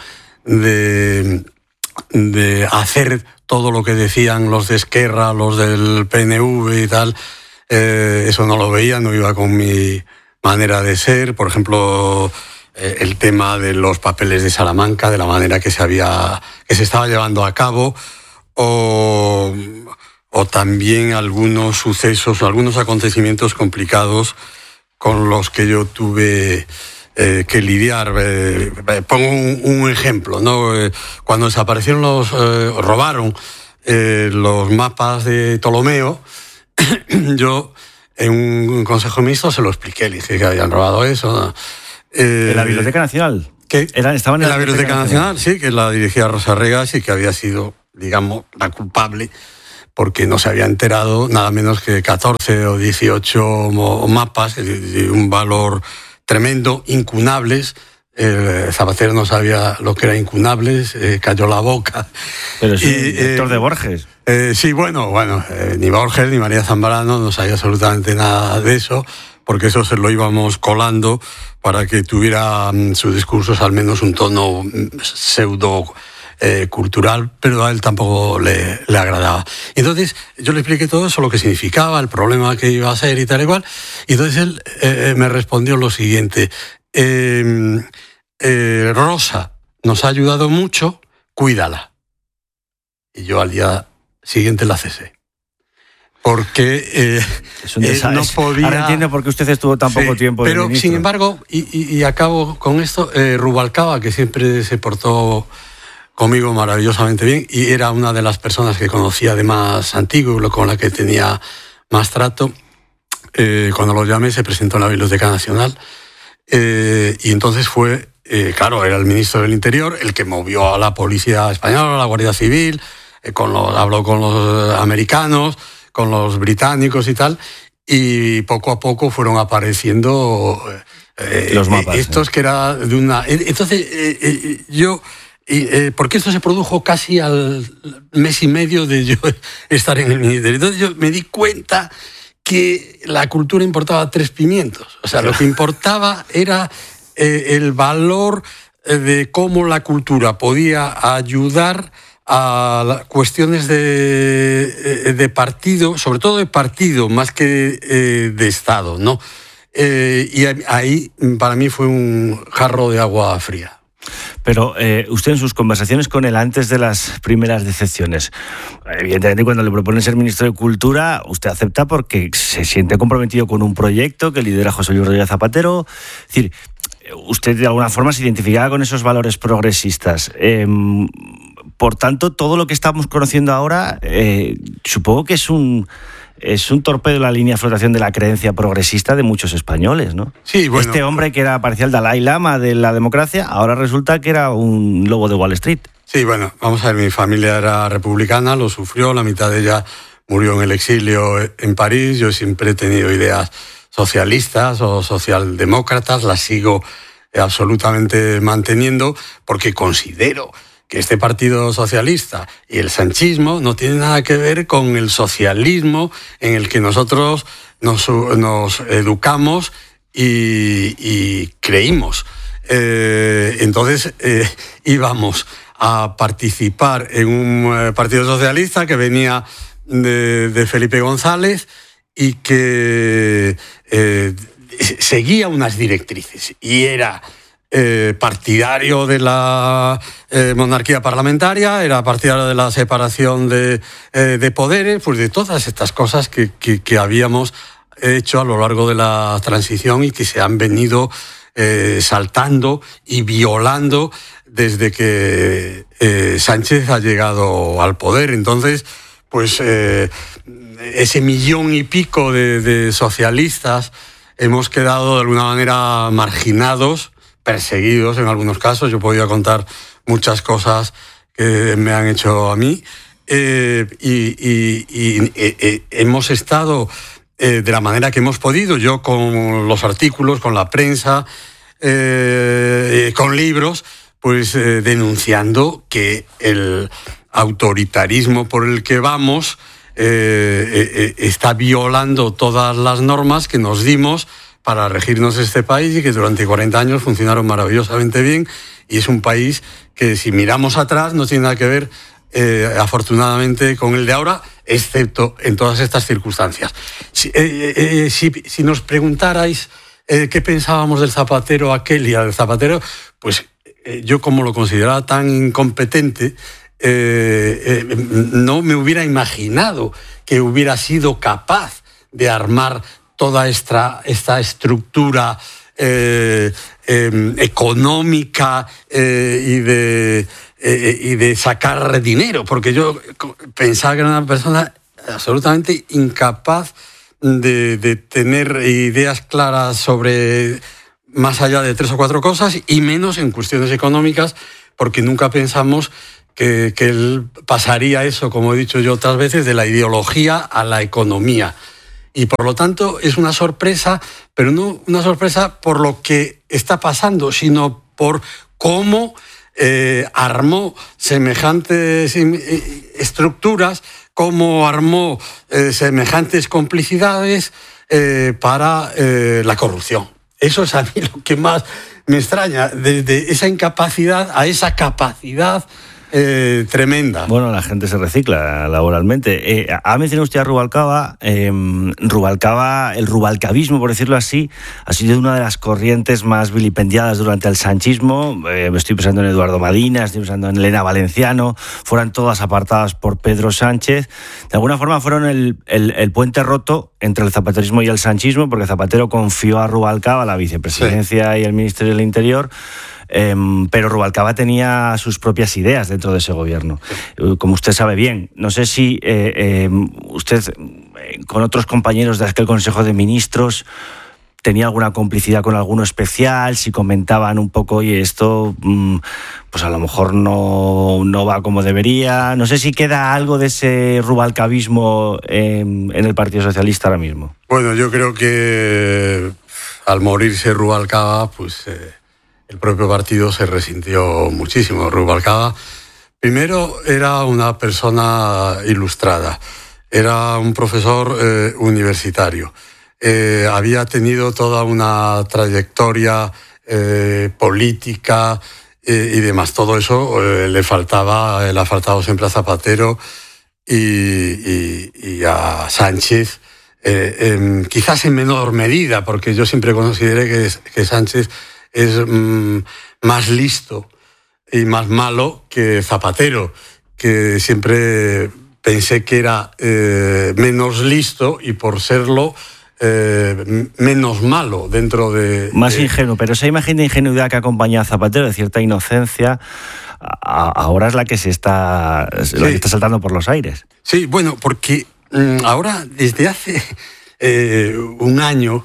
de, de hacer todo lo que decían los de Esquerra, los del P N V y tal, eh, eso no lo veía, no iba con mi manera de ser. Por ejemplo, eh, el tema de los papeles de Salamanca, de la manera que se había, que se estaba llevando a cabo, o, o también algunos sucesos, algunos acontecimienos complicados con los que yo tuve eh, que lidiar. Eh, pongo un, un ejemplo, ¿no? Eh, cuando desaparecieron los, eh, robaron eh, los mapas de Ptolomeo, yo en un consejo de ministros se lo expliqué, le dije que habían robado eso, ¿no? Eh, ¿En la Biblioteca Nacional? ¿Qué? Era, estaban en, en la Biblioteca, Biblioteca Nacional, Nacional, sí, que la dirigía Rosa Regas y que había sido, digamos, la culpable, porque no se había enterado nada menos que catorce o dieciocho mapas de un valor tremendo, incunables. El Zapatero no sabía lo que era incunables, eh, cayó la boca. Pero sí, y, lector eh, de Borges. Eh, sí, bueno, bueno, eh, ni Borges ni María Zambrano no sabía absolutamente nada de eso, porque eso se lo íbamos colando para que tuviera um, sus discursos al menos un tono pseudo Eh, cultural, pero a él tampoco le, le agradaba. Entonces yo le expliqué todo eso, lo que significaba, el problema que iba a ser y tal y cual, y entonces él eh, me respondió lo siguiente: eh, eh, Rosa nos ha ayudado mucho, cuídala. Y yo al día siguiente la cesé. Porque eh, es un eh, no podía... Ahora entiendo por qué usted estuvo tan poco sí, tiempo pero de ministro. Sin embargo, y, y, y acabo con esto, eh, Rubalcaba, que siempre se portó conmigo maravillosamente bien, y era una de las personas que conocía de más antiguo, con la que tenía más trato. Eh, cuando lo llamé se presentó en la Biblioteca Nacional, eh, y entonces fue, eh, claro, era el ministro del Interior el que movió a la Policía Española, a la Guardia Civil, eh, con los, habló con los americanos, con los británicos y tal, y poco a poco fueron apareciendo eh, los mapas. Estos ¿eh? que era de una... Entonces eh, eh, yo... Y, eh, porque esto se produjo casi al mes y medio de yo estar en el ministerio. Entonces yo me di cuenta que la cultura importaba tres pimientos. O sea, lo que importaba era eh, el valor de cómo la cultura podía ayudar a cuestiones de, de partido, sobre todo de partido, más que eh, de Estado, ¿no? Eh, y ahí para mí fue un jarro de agua fría. Pero eh, usted en sus conversaciones con él antes de las primeras decepciones, evidentemente cuando le proponen ser ministro de Cultura, usted acepta porque se siente comprometido con un proyecto que lidera José Luis Rodríguez Zapatero. Es decir, usted de alguna forma se identificaba con esos valores progresistas. Eh, por tanto, todo lo que estamos conociendo ahora, eh, supongo que es un... Es un torpedo en la línea de flotación de la creencia progresista de muchos españoles, ¿no? Sí, bueno. Este hombre que era parecía el Dalai Lama de la democracia, ahora resulta que era un lobo de Wall Street. Sí, bueno, vamos a ver, mi familia era republicana, lo sufrió, la mitad de ella murió en el exilio en París. Yo siempre he tenido ideas socialistas o socialdemócratas, las sigo absolutamente manteniendo porque considero que este Partido Socialista y el sanchismo no tienen nada que ver con el socialismo en el que nosotros nos, nos educamos y, y creímos. Eh, entonces eh, íbamos a participar en un Partido Socialista que venía de, de Felipe González y que eh, seguía unas directrices y era... Eh, partidario de la eh, monarquía parlamentaria, era partidario de la separación de, eh, de poderes, pues de todas estas cosas que, que, que habíamos hecho a lo largo de la transición y que se han venido eh, saltando y violando desde que eh, Sánchez ha llegado al poder. Entonces, pues eh, ese millón y pico de, de socialistas hemos quedado de alguna manera marginados, perseguidos en algunos casos. Yo podía contar muchas cosas que me han hecho a mí eh, y, y, y eh, hemos estado eh, de la manera que hemos podido, yo con los artículos, con la prensa, eh, con libros, pues eh, denunciando que el autoritarismo por el que vamos eh, eh, está violando todas las normas que nos dimos para regirnos este país y que durante cuarenta años funcionaron maravillosamente bien, y es un país que si miramos atrás no tiene nada que ver eh, afortunadamente, con el de ahora, excepto en todas estas circunstancias. Si, eh, eh, si, si nos preguntarais eh, qué pensábamos del Zapatero aquel y del Zapatero, pues eh, yo, como lo consideraba tan incompetente, eh, eh, no me hubiera imaginado que hubiera sido capaz de armar toda esta, esta estructura eh, eh, económica eh, y, de, eh, y de sacar dinero, porque yo pensaba que era una persona absolutamente incapaz de, de tener ideas claras sobre más allá de tres o cuatro cosas, y menos en cuestiones económicas, porque nunca pensamos que, que él pasaría eso, como he dicho yo otras veces, de la ideología a la economía. Y por lo tanto es una sorpresa, pero no una sorpresa por lo que está pasando, sino por cómo eh, armó semejantes estructuras, cómo armó eh, semejantes complicidades eh, para eh, la corrupción. Eso es a mí lo que más me extraña, desde esa incapacidad a esa capacidad Eh, tremenda. Bueno, la gente se recicla laboralmente. Eh, ha mencionado usted a Rubalcaba. Eh, Rubalcaba, el rubalcabismo, por decirlo así, ha sido una de las corrientes más vilipendiadas durante el sanchismo. Eh, estoy pensando en Eduardo Madina, estoy pensando en Elena Valenciano. Fueron todas apartadas por Pedro Sánchez. De alguna forma fueron el, el, el puente roto entre el zapaterismo y el sanchismo, porque Zapatero confió a Rubalcaba la vicepresidencia sí. y el Ministerio del Interior. Eh, pero Rubalcaba tenía sus propias ideas dentro de ese gobierno, como usted sabe bien. No sé si eh, eh, usted eh, con otros compañeros de aquel Consejo de Ministros tenía alguna complicidad con alguno especial, si comentaban un poco, oye, esto mm, pues a lo mejor no, no va como debería. No sé si queda algo de ese rubalcabismo eh, en el Partido Socialista ahora mismo. Bueno, yo creo que al morirse Rubalcaba, pues Eh... el propio partido se resintió muchísimo. Rubalcaba, primero, era una persona ilustrada, era un profesor eh, universitario, eh, había tenido toda una trayectoria eh, política eh, y demás. Todo eso eh, le faltaba, le ha faltado siempre a Zapatero y, y, y a Sánchez, eh, eh, quizás en menor medida, porque yo siempre consideré que, que Sánchez es mm, más listo y más malo que Zapatero, que siempre pensé que era eh, menos listo y por serlo eh, menos malo dentro de... Más de... ingenuo, pero esa imagen de ingenuidad que acompaña a Zapatero, de cierta inocencia, a, ahora es la que se está, sí. la que está saltando por los aires. Sí, bueno, porque mm, ahora, desde hace eh, un año,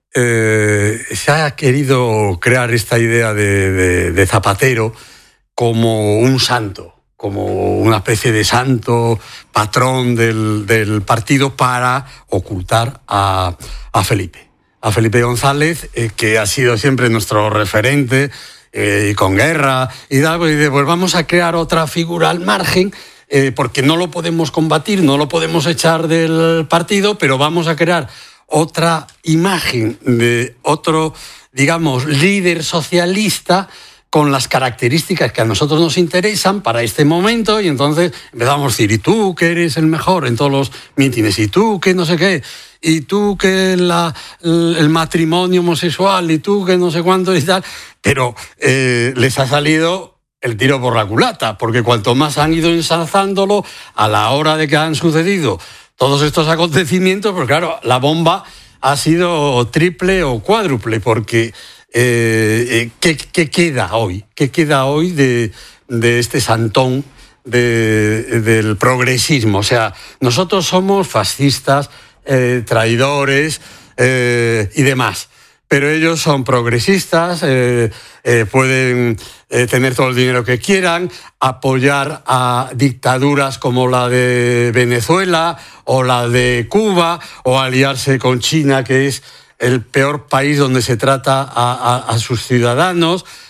Eh, se ha querido crear esta idea de, de, de Zapatero como un santo, como una especie de santo patrón del, del partido, para ocultar a, a Felipe. A Felipe González, eh, que ha sido siempre nuestro referente, eh, y con Guerra y tal, pues, pues vamos a crear otra figura al margen, eh, porque no lo podemos combatir, no lo podemos echar del partido, pero vamos a crear otra imagen de otro, digamos, líder socialista con las características que a nosotros nos interesan para este momento, y entonces empezamos a decir, y tú que eres el mejor en todos los mítines, y tú que no sé qué, y tú que la, el matrimonio homosexual, y tú que no sé cuánto y tal, pero eh, les ha salido el tiro por la culata, porque cuanto más han ido ensalzándolo a la hora de que han sucedido todos estos acontecimientos, pues claro, la bomba ha sido triple o cuádruple, porque eh, ¿qué, qué queda hoy? ¿Qué queda hoy de, de este santón de, del progresismo? O sea, nosotros somos fascistas, eh, traidores eh, y demás, pero ellos son progresistas, eh, eh, pueden eh, tener todo el dinero que quieran, apoyar a dictaduras como la de Venezuela o la de Cuba, o aliarse con China, que es el peor país donde se trata a, a, a sus ciudadanos,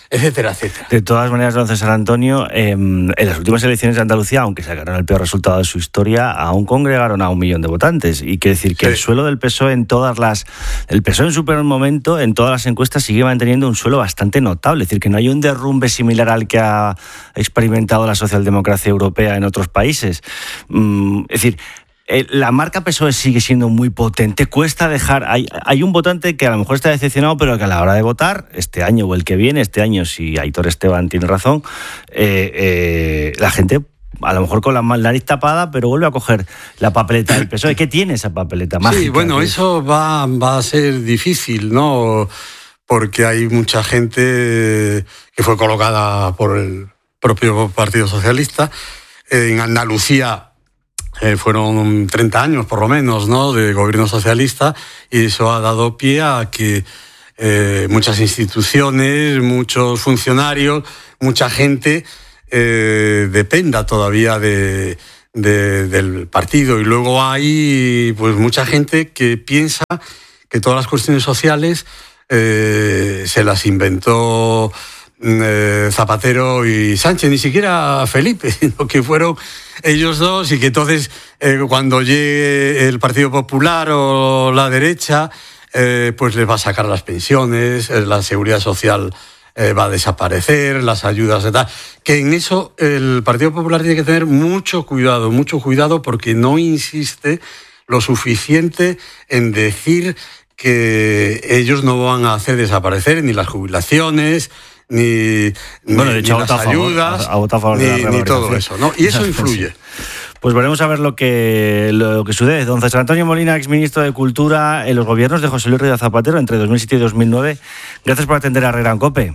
etcétera, etcétera. De todas maneras, don César Antonio, eh, en las últimas elecciones de Andalucía, aunque sacaron el peor resultado de su historia, aún congregaron a un millón de votantes. Y quiere decir que sí. El suelo del P S O E en todas las... El P S O E en su peor momento, en todas las encuestas, sigue manteniendo un suelo bastante notable. Es decir, que no hay un derrumbe similar al que ha experimentado la socialdemocracia europea en otros países. Mm, es decir... La marca P S O E sigue siendo muy potente, cuesta dejar, hay, hay un votante que a lo mejor está decepcionado, pero que a la hora de votar, este año o el que viene, este año si Aitor Esteban tiene razón, eh, eh, la gente a lo mejor con la nariz tapada, pero vuelve a coger la papeleta del P S O E. ¿Qué tiene esa papeleta mágica? Sí, bueno, eso va, va a ser difícil, ¿no? Porque hay mucha gente que fue colocada por el propio Partido Socialista. En Andalucía Eh, fueron treinta años por lo menos, ¿no?, de gobierno socialista, y eso ha dado pie a que eh, muchas instituciones, muchos funcionarios, mucha gente eh, dependa todavía de, de, del partido. Y luego hay pues mucha gente que piensa que todas las cuestiones sociales eh, se las inventó Eh, Zapatero y Sánchez, ni siquiera Felipe, sino que fueron ellos dos, y que entonces eh, cuando llegue el Partido Popular o la derecha, eh, pues les va a sacar las pensiones, eh, la seguridad social eh, va a desaparecer, las ayudas de tal, que en eso el Partido Popular tiene que tener mucho cuidado, mucho cuidado, porque no insiste lo suficiente en decir que ellos no van a hacer desaparecer ni las jubilaciones, ni, bueno, de hecho, ni las ayudas, a votar a favor ni, de la ni todo eso, ¿no? Y eso influye. Pues veremos a ver lo que, lo que sucede. Don César Antonio Molina, exministro de Cultura en los gobiernos de José Luis Rodríguez Zapatero entre dos mil siete y dos mil nueve. Gracias por atender a Herrera en COPE.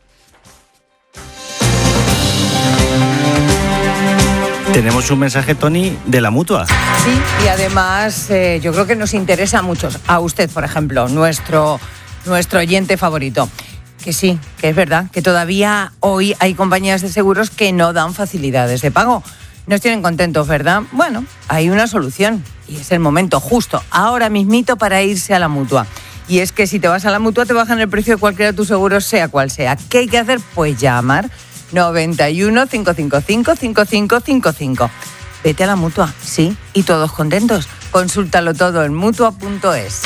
Tenemos un mensaje, Tony, de la Mutua. Sí, y además eh, yo creo que nos interesa a muchos. A usted, por ejemplo, nuestro, nuestro oyente favorito. Que sí, que es verdad, que todavía hoy hay compañías de seguros que no dan facilidades de pago. Nos tienen contentos, ¿verdad? Bueno, hay una solución y es el momento justo, ahora mismito, para irse a la Mutua. Y es que si te vas a la Mutua te bajan el precio de cualquiera de tus seguros, sea cual sea. ¿Qué hay que hacer? Pues llamar noventa y uno, cinco cinco cinco, cinco cinco cinco cinco. Vete a la Mutua, sí, y todos contentos. Consúltalo todo en mutua punto es.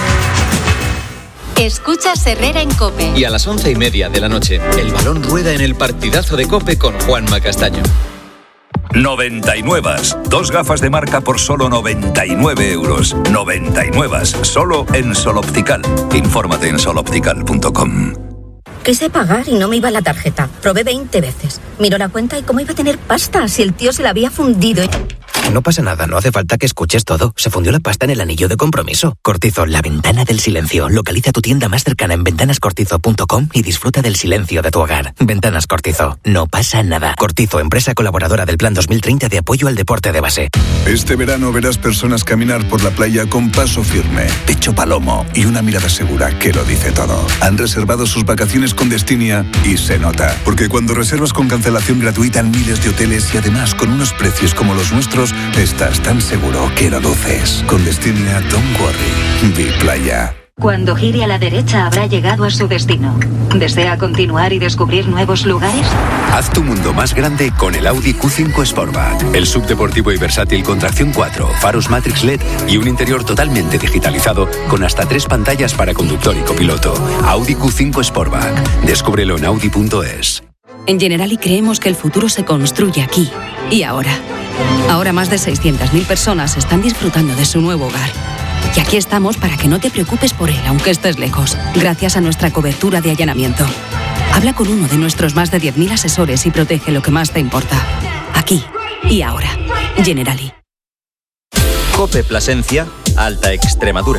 Escuchas Herrera en COPE. Y a las once y media de la noche, el balón rueda en el partidazo de COPE con Juanma Castaño. noventa y nueve. Dos gafas de marca por solo noventa y nueve euros. noventa y nueve. Solo en Sol Optical. Infórmate en sol optical punto com. Quise pagar y no me iba la tarjeta. Probé veinte veces. Miró la cuenta y cómo iba a tener pasta si el tío se la había fundido. No pasa nada, no hace falta que escuches todo. Se fundió la pasta en el anillo de compromiso. Cortizo, la ventana del silencio. Localiza tu tienda más cercana en ventanas cortizo punto com y disfruta del silencio de tu hogar. Ventanas Cortizo, no pasa nada. Cortizo, empresa colaboradora del Plan dos mil treinta de apoyo al deporte de base. Este verano verás personas caminar por la playa con paso firme, pecho palomo y una mirada segura que lo dice todo. Han reservado sus vacaciones con Destinia y se nota. Porque cuando reservas con cancelación gratuita en miles de hoteles y además con unos precios como los nuestros, estás tan seguro que lo luces. Con Destinia, don't worry. Vi playa. Cuando gire a la derecha habrá llegado a su destino. ¿Desea continuar y descubrir nuevos lugares? Haz tu mundo más grande con el Audi Q cinco Sportback. El subdeportivo y versátil con tracción cuatro, faros Matrix L E D y un interior totalmente digitalizado con hasta tres pantallas para conductor y copiloto. Audi Q cinco Sportback. Descúbrelo en audi punto es. En Generali creemos que el futuro se construye aquí y ahora. Ahora más de seiscientas mil personas están disfrutando de su nuevo hogar. Y aquí estamos para que no te preocupes por él, aunque estés lejos, gracias a nuestra cobertura de allanamiento. Habla con uno de nuestros más de diez mil asesores y protege lo que más te importa. Aquí y ahora. Generali. COPE Plasencia, Alta Extremadura.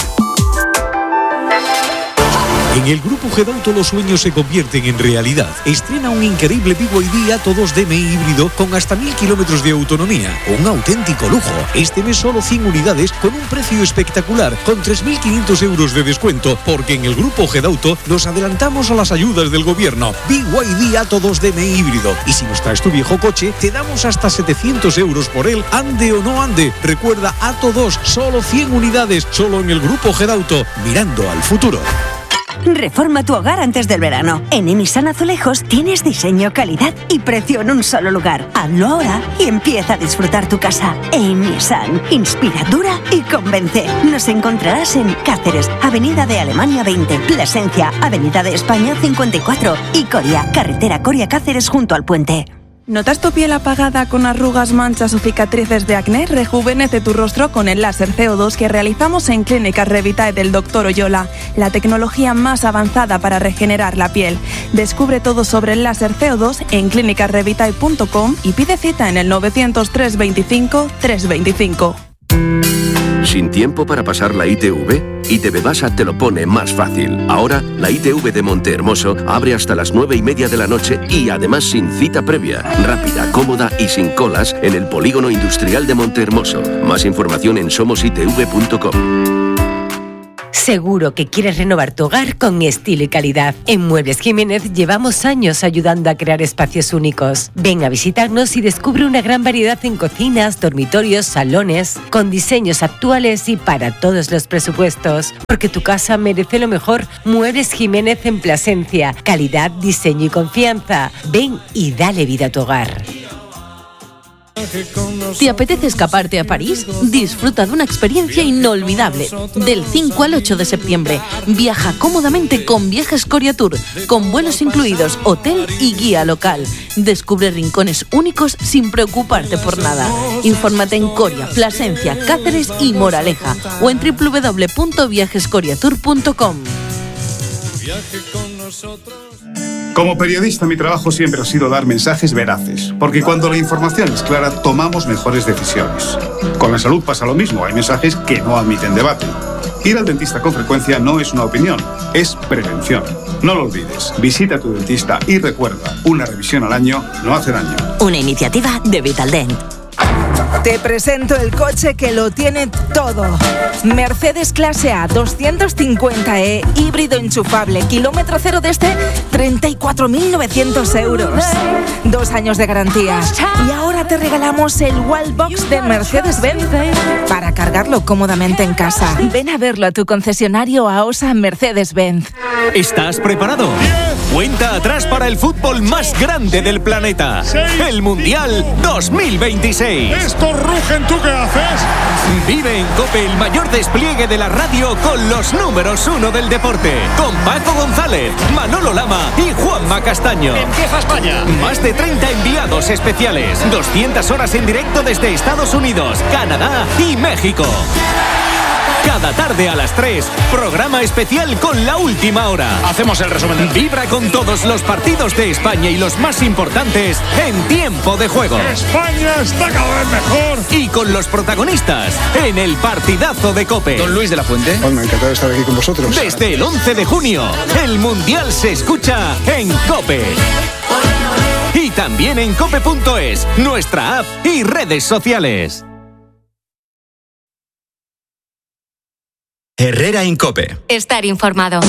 En el Grupo Gedauto los sueños se convierten en realidad. Estrena un increíble B Y D Atto dos D M I híbrido con hasta mil kilómetros de autonomía. Un auténtico lujo. Este mes solo cien unidades con un precio espectacular, con tres mil quinientos euros de descuento, porque en el Grupo Gedauto nos adelantamos a las ayudas del gobierno. B Y D Atto dos D M I híbrido. Y si nos traes tu viejo coche, te damos hasta setecientos euros por él, ande o no ande. Recuerda, Atto dos, solo cien unidades, solo en el Grupo Gedauto, mirando al futuro. Reforma tu hogar antes del verano. En Emisan Azulejos tienes diseño, calidad y precio en un solo lugar. Hazlo ahora y empieza a disfrutar tu casa. Emisan, inspira, dura y convence. Nos encontrarás en Cáceres, Avenida de Alemania veinte, Plasencia, Avenida de España cincuenta y cuatro y Coria, carretera Coria-Cáceres junto al puente. ¿Notas tu piel apagada con arrugas, manchas o cicatrices de acné? Rejuvenece tu rostro con el láser C O dos que realizamos en Clínicas Revitae del doctor Oyola, la tecnología más avanzada para regenerar la piel. Descubre todo sobre el láser C O dos en clínicas revitae punto com y pide cita en el novecientos tres veinticinco trescientos veinticinco. ¿Sin tiempo para pasar la I T V? I T V Basa te lo pone más fácil. Ahora, la I T V de Montehermoso abre hasta las nueve y media de la noche y además sin cita previa. Rápida, cómoda y sin colas en el Polígono Industrial de Montehermoso. Más información en somos i t v punto com. Seguro que quieres renovar tu hogar con estilo y calidad. En Muebles Jiménez llevamos años ayudando a crear espacios únicos. Ven a visitarnos y descubre una gran variedad en cocinas, dormitorios, salones, con diseños actuales y para todos los presupuestos. Porque tu casa merece lo mejor. Muebles Jiménez en Plasencia. Calidad, diseño y confianza. Ven y dale vida a tu hogar. ¿Te apetece escaparte a París? Disfruta de una experiencia inolvidable. Del cinco al ocho de septiembre, viaja cómodamente con Viajes Coria Tour, con vuelos incluidos, hotel y guía local. Descubre rincones únicos sin preocuparte por nada. Infórmate en Coria, Plasencia, Cáceres y Moraleja o en doble u doble u doble u punto viajes coria tour punto com. Como periodista, mi trabajo siempre ha sido dar mensajes veraces, porque cuando la información es clara, tomamos mejores decisiones. Con la salud pasa lo mismo, hay mensajes que no admiten debate. Ir al dentista con frecuencia no es una opinión, es prevención. No lo olvides, visita a tu dentista y recuerda, una revisión al año no hace daño. Una iniciativa de Vitaldent. Te presento el coche que lo tiene todo. Mercedes Clase A doscientos cincuenta E, híbrido enchufable, kilómetro cero desde treinta y cuatro mil novecientos euros. Dos años de garantía. Y ahora te regalamos el Wallbox de Mercedes-Benz para cargarlo cómodamente en casa. Ven a verlo a tu concesionario A O S A Mercedes-Benz. ¿Estás preparado? Cuenta atrás para el fútbol más grande del planeta. El Mundial dos mil veintiséis. ¡Estos rugen! ¿Tú qué haces? Vive en COPE el mayor despliegue de la radio con los números uno del deporte. Con Paco González, Manolo Lama y Juanma Castaño. ¡Empieza España! Más de treinta enviados especiales. doscientas horas en directo desde Estados Unidos, Canadá y México. Cada tarde a las tres, programa especial con La Última Hora. Hacemos el resumen. Vibra con todos los partidos de España y los más importantes en tiempo de juego. España está cada vez mejor. Y con los protagonistas en el partidazo de COPE. Don Luis de la Fuente. Bueno, encantado de estar aquí con vosotros. Desde el once de junio, el Mundial se escucha en COPE. Y también en cope punto es, nuestra app y redes sociales. Herrera en COPE. Estar informado.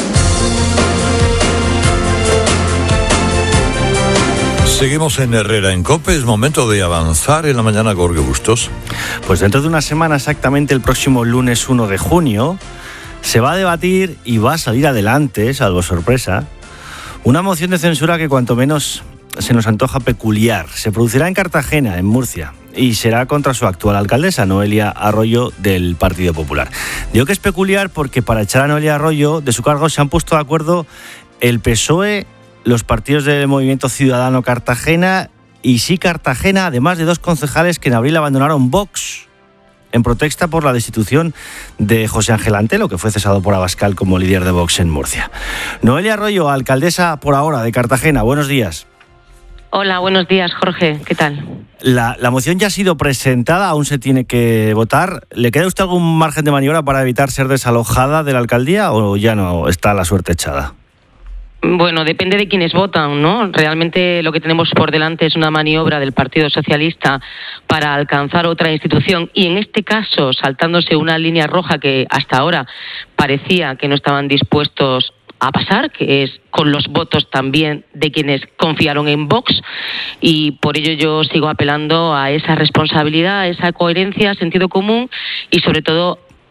Seguimos en Herrera en COPE, es momento de avanzar en la mañana, Jorge Bustos. Pues dentro de una semana, exactamente el próximo lunes uno de junio, se va a debatir y va a salir adelante, salvo sorpresa, una moción de censura que cuanto menos se nos antoja peculiar. Se producirá en Cartagena, en Murcia, y será contra su actual alcaldesa, Noelia Arroyo, del Partido Popular. Digo que es peculiar porque para echar a Noelia Arroyo de su cargo se han puesto de acuerdo el P S O E, los partidos del Movimiento Ciudadano Cartagena y Sí Cartagena, además de dos concejales que en abril abandonaron Vox en protesta por la destitución de José Ángel Antelo, que fue cesado por Abascal como líder de Vox en Murcia. Noelia Arroyo, alcaldesa por ahora de Cartagena, buenos días. Hola, buenos días, Jorge. ¿Qué tal? La, la moción ya ha sido presentada, aún se tiene que votar. ¿Le queda a usted algún margen de maniobra para evitar ser desalojada de la alcaldía o ya no está la suerte echada? Bueno, depende de quienes votan, ¿no? Realmente lo que tenemos por delante es una maniobra del Partido Socialista para alcanzar otra institución y en este caso saltándose una línea roja que hasta ahora parecía que no estaban dispuestos a pasar, que es con los votos también de quienes confiaron en Vox, y por ello yo sigo apelando a esa responsabilidad, a esa coherencia, sentido común y sobre todo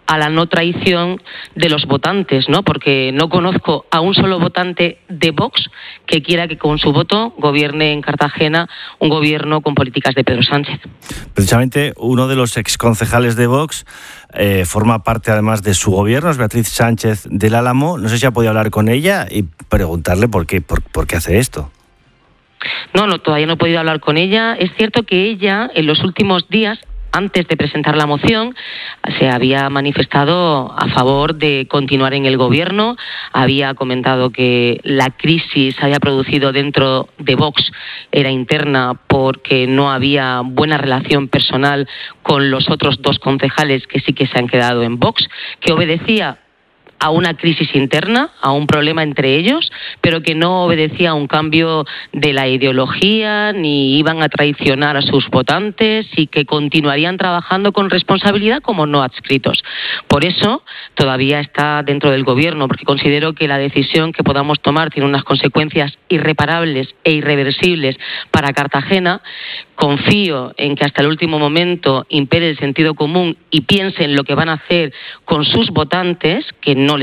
a la no traición de los votantes, ¿no? Porque no conozco a un solo votante de Vox que quiera que con su voto gobierne en Cartagena un gobierno con políticas de Pedro Sánchez. Precisamente uno de los exconcejales de Vox eh, forma parte además de su gobierno, es Beatriz Sánchez del Álamo. No sé si ha podido hablar con ella y preguntarle por qué, por, por qué hace esto. No, no, todavía no he podido hablar con ella. Es cierto que ella en los últimos días, antes de presentar la moción, se había manifestado a favor de continuar en el gobierno, había comentado que la crisis se había producido dentro de Vox, era interna porque no había buena relación personal con los otros dos concejales que sí que se han quedado en Vox, que obedecía a una crisis interna, a un problema entre ellos, pero que no obedecía a un cambio de la ideología, ni iban a traicionar a sus votantes y que continuarían trabajando con responsabilidad como no adscritos. Por eso todavía está dentro del gobierno, porque considero que la decisión que podamos tomar tiene unas consecuencias irreparables e irreversibles para Cartagena. Confío en que hasta el último momento impere el sentido común y piensen lo que van a hacer con sus votantes, que no les